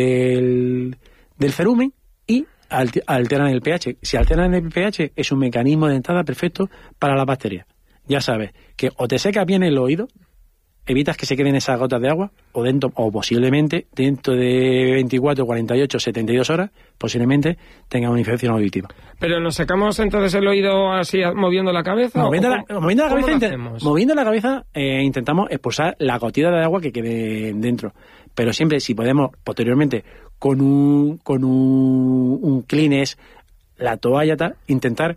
del, del cerumen y alter- alteran el pH. Si alteran el pH, es un mecanismo de entrada perfecto para las bacterias. Ya sabes que o te secas bien el oído, evitas que se queden esas gotas de agua, o dentro, o posiblemente dentro de veinticuatro, cuarenta y ocho, setenta y dos horas, posiblemente tenga una infección auditiva. ¿Pero nos secamos entonces el oído así moviendo la cabeza? Moviendo ¿O la, cómo- moviendo la cómo cabeza, lo inte- hacemos? moviendo la cabeza eh, intentamos expulsar la gotita de agua que quede dentro. Pero siempre, si podemos, posteriormente, con un, con un, un Kleenex, la toalla, tal, intentar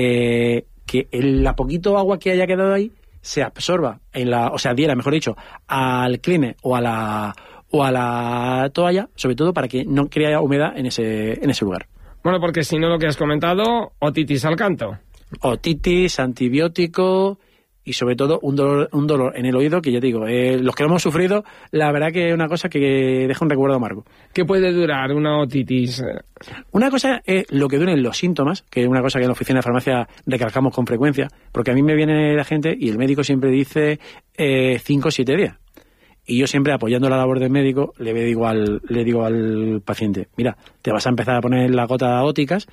eh, que el, la poquito agua que haya quedado ahí se absorba, en la, o sea, adhiera, mejor dicho, al Kleenex o a la o a la toalla, sobre todo para que no crea humedad en ese en ese lugar. Bueno, porque si no lo que has comentado, otitis al canto. Otitis, antibiótico y sobre todo un dolor, un dolor en el oído que ya te digo, eh, los que lo hemos sufrido, la verdad que es una cosa que deja un recuerdo amargo. ¿Qué puede durar una otitis? Una cosa es lo que duren los síntomas, que es una cosa que en la oficina de farmacia recalcamos con frecuencia, porque a mí me viene la gente y el médico siempre dice eh, cinco o siete días. Y yo siempre, apoyando la labor del médico, le digo al, le digo al paciente, mira, te vas a empezar a poner las gotas ópticas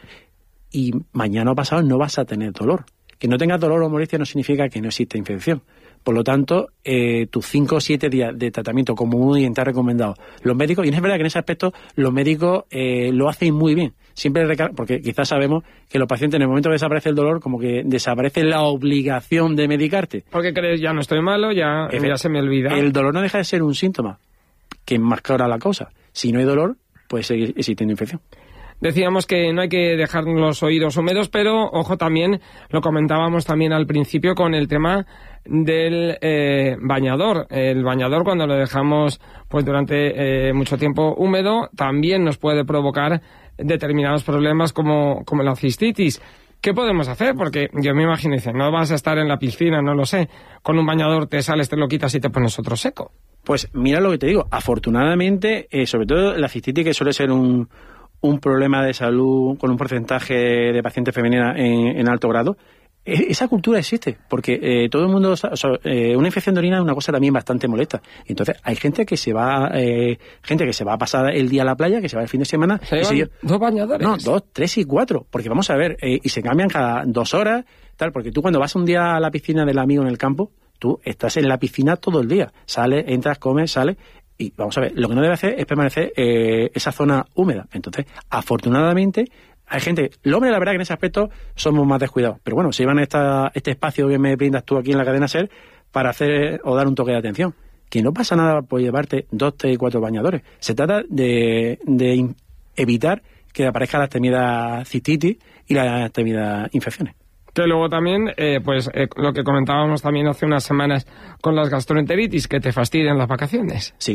y mañana o pasado no vas a tener dolor. Que no tengas dolor o molestia no significa que no existe infección. Por lo tanto, eh, tus cinco o siete días de tratamiento como muy bien te ha recomendado los médicos, y es verdad que en ese aspecto los médicos eh, lo hacen muy bien. Siempre recal- porque quizás sabemos que los pacientes en el momento que desaparece el dolor, como que desaparece la obligación de medicarte. Porque crees, ya no estoy malo, ya, ya se me olvida. El dolor no deja de ser un síntoma que enmascara la causa. Si no hay dolor, puede seguir existiendo infección. Decíamos que no hay que dejar los oídos húmedos, pero ojo también, lo comentábamos también al principio con el tema del eh, bañador. El bañador, cuando lo dejamos pues durante eh, mucho tiempo húmedo, también nos puede provocar determinados problemas como, como la cistitis. ¿Qué podemos hacer? Porque yo me imagino, dicen, no vas a estar en la piscina, no lo sé, con un bañador te sales, te lo quitas y te pones otro seco. Pues mira lo que te digo, afortunadamente, eh, sobre todo la cistitis, que suele ser un, un problema de salud con un porcentaje de pacientes femeninas en, en alto grado, eh, esa cultura existe, porque eh, todo el mundo, o sea, eh, una infección de orina es una cosa también bastante molesta. Entonces hay gente que se va, eh, gente que se va a pasar el día a la playa, que se va el fin de semana. ¿Se y llevan se- dos bañadores? No, dos, tres y cuatro, porque vamos a ver, eh, y se cambian cada dos horas, tal, porque tú cuando vas un día a la piscina del amigo en el campo, tú estás en la piscina todo el día, sales, entras, comes, sales, y vamos a ver, lo que no debe hacer es permanecer eh, esa zona húmeda. Entonces, afortunadamente, hay gente, los hombres la verdad que en ese aspecto somos más descuidados, pero bueno, se llevan esta, este espacio que me brindas tú aquí en la cadena SER para hacer o dar un toque de atención. Que no pasa nada por llevarte dos, tres, cuatro bañadores. Se trata de, de in- evitar que aparezcan las temidas cistitis y las temidas infecciones. Que luego también, eh, pues eh, lo que comentábamos también hace unas semanas con las gastroenteritis, que te fastidian las vacaciones. Sí,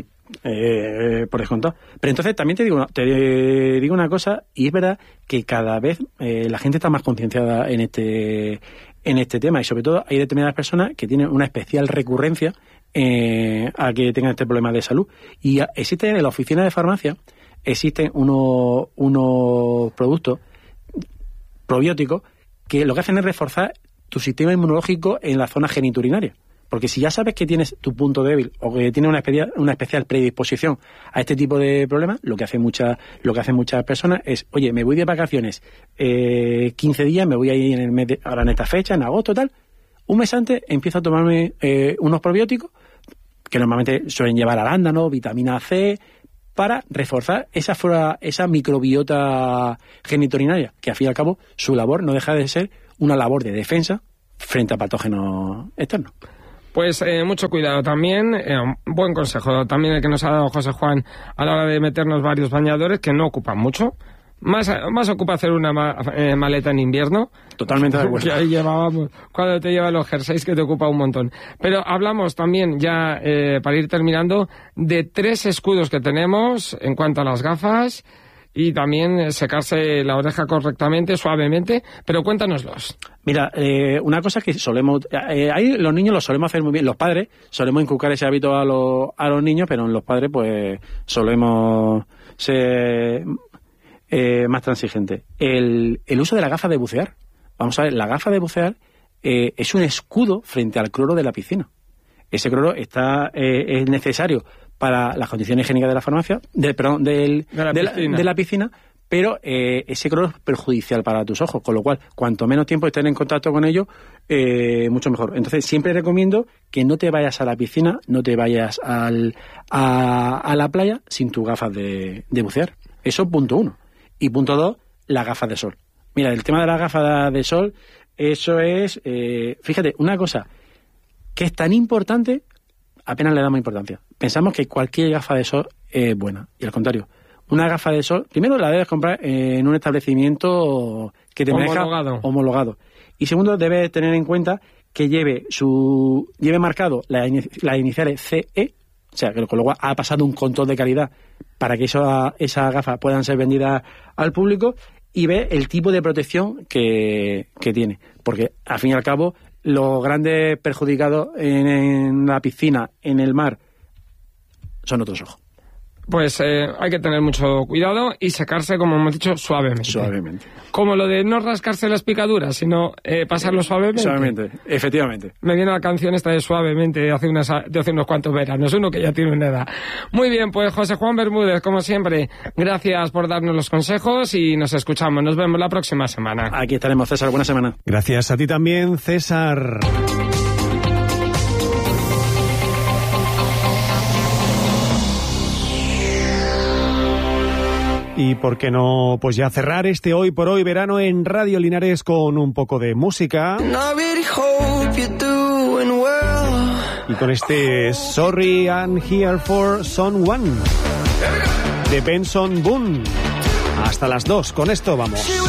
eh, por descontado. Pero entonces también te digo, te digo una cosa, y es verdad que cada vez eh, la gente está más concienciada en este en este tema, y sobre todo hay determinadas personas que tienen una especial recurrencia eh, a que tengan este problema de salud. Y existen en la oficina de farmacia, existen unos, unos productos probióticos que lo que hacen es reforzar tu sistema inmunológico en la zona genitourinaria. Porque si ya sabes que tienes tu punto débil o que tienes una especial, una especial predisposición a este tipo de problemas, lo que hacen muchas, lo que hacen muchas personas es, oye, me voy de vacaciones eh, quince días, me voy a ir en el mes de, ahora en esta fecha, en agosto, tal. Un mes antes empiezo a tomarme eh, unos probióticos que normalmente suelen llevar arándano, vitamina C, para reforzar esa flora, esa microbiota genitourinaria, que al fin y al cabo su labor no deja de ser una labor de defensa frente a patógenos externos. Pues eh, mucho cuidado también, eh, buen consejo también el que nos ha dado José Juan a la hora de meternos varios bañadores que no ocupan mucho. Más, más ocupa hacer una ma, eh, maleta en invierno. Totalmente de acuerdo. Que ahí llevábamos, cuando te llevan los jerseys, que te ocupa un montón. Pero hablamos también, ya eh, para ir terminando, de tres escudos que tenemos en cuanto a las gafas y también secarse la oreja correctamente, suavemente, pero cuéntanoslos. Mira, eh, una cosa que solemos... Eh, ahí los niños lo solemos hacer muy bien, los padres solemos inculcar ese hábito a los, a los niños, pero en los padres pues solemos ser eh, más transigentes. El, el uso de la gafa de bucear. Vamos a ver, la gafa de bucear eh, es un escudo frente al cloro de la piscina. Ese cloro está eh, es necesario para las condiciones higiénicas de la farmacia, de, perdón, del, de, la de, la, de la piscina, pero eh, ese cloro es perjudicial para tus ojos, con lo cual, cuanto menos tiempo estés en contacto con ello, eh, mucho mejor. Entonces, siempre recomiendo que no te vayas a la piscina, no te vayas al, a, a la playa sin tus gafas de, de bucear. Eso punto uno. Y punto dos, las gafas de sol. Mira, el tema de las gafas de sol, eso es, eh, fíjate, una cosa que es tan importante, apenas le damos importancia. Pensamos que cualquier gafa de sol es buena, y al contrario. Una gafa de sol, primero la debes comprar en un establecimiento que te maneja homologado. homologado. Y segundo, debes tener en cuenta que lleve su lleve marcado las la iniciales C E, o sea, que con lo cual ha pasado un control de calidad para que eso, esas gafas puedan ser vendidas al público, y ve el tipo de protección que, que tiene. Porque, al fin y al cabo, los grandes perjudicados en, en la piscina, en el mar, son otros ojos. Pues eh, hay que tener mucho cuidado y secarse, como hemos dicho, suavemente. Suavemente. Como lo de no rascarse las picaduras, sino eh, pasarlo suavemente. Suavemente, efectivamente. Me viene la canción esta de Suavemente de hace, unas, de hace unos cuantos veranos, uno que ya tiene una edad. Muy bien, pues José Juan Bermúdez, como siempre, gracias por darnos los consejos y nos escuchamos. Nos vemos la próxima semana. Aquí estaremos, César. Buena semana. Gracias a ti también, César. Y por qué no, pues ya cerrar este Hoy por Hoy verano en Radio Linares con un poco de música. Y con este Sorry I'm Here for Someone de Benson Boone. Hasta las dos, con esto vamos.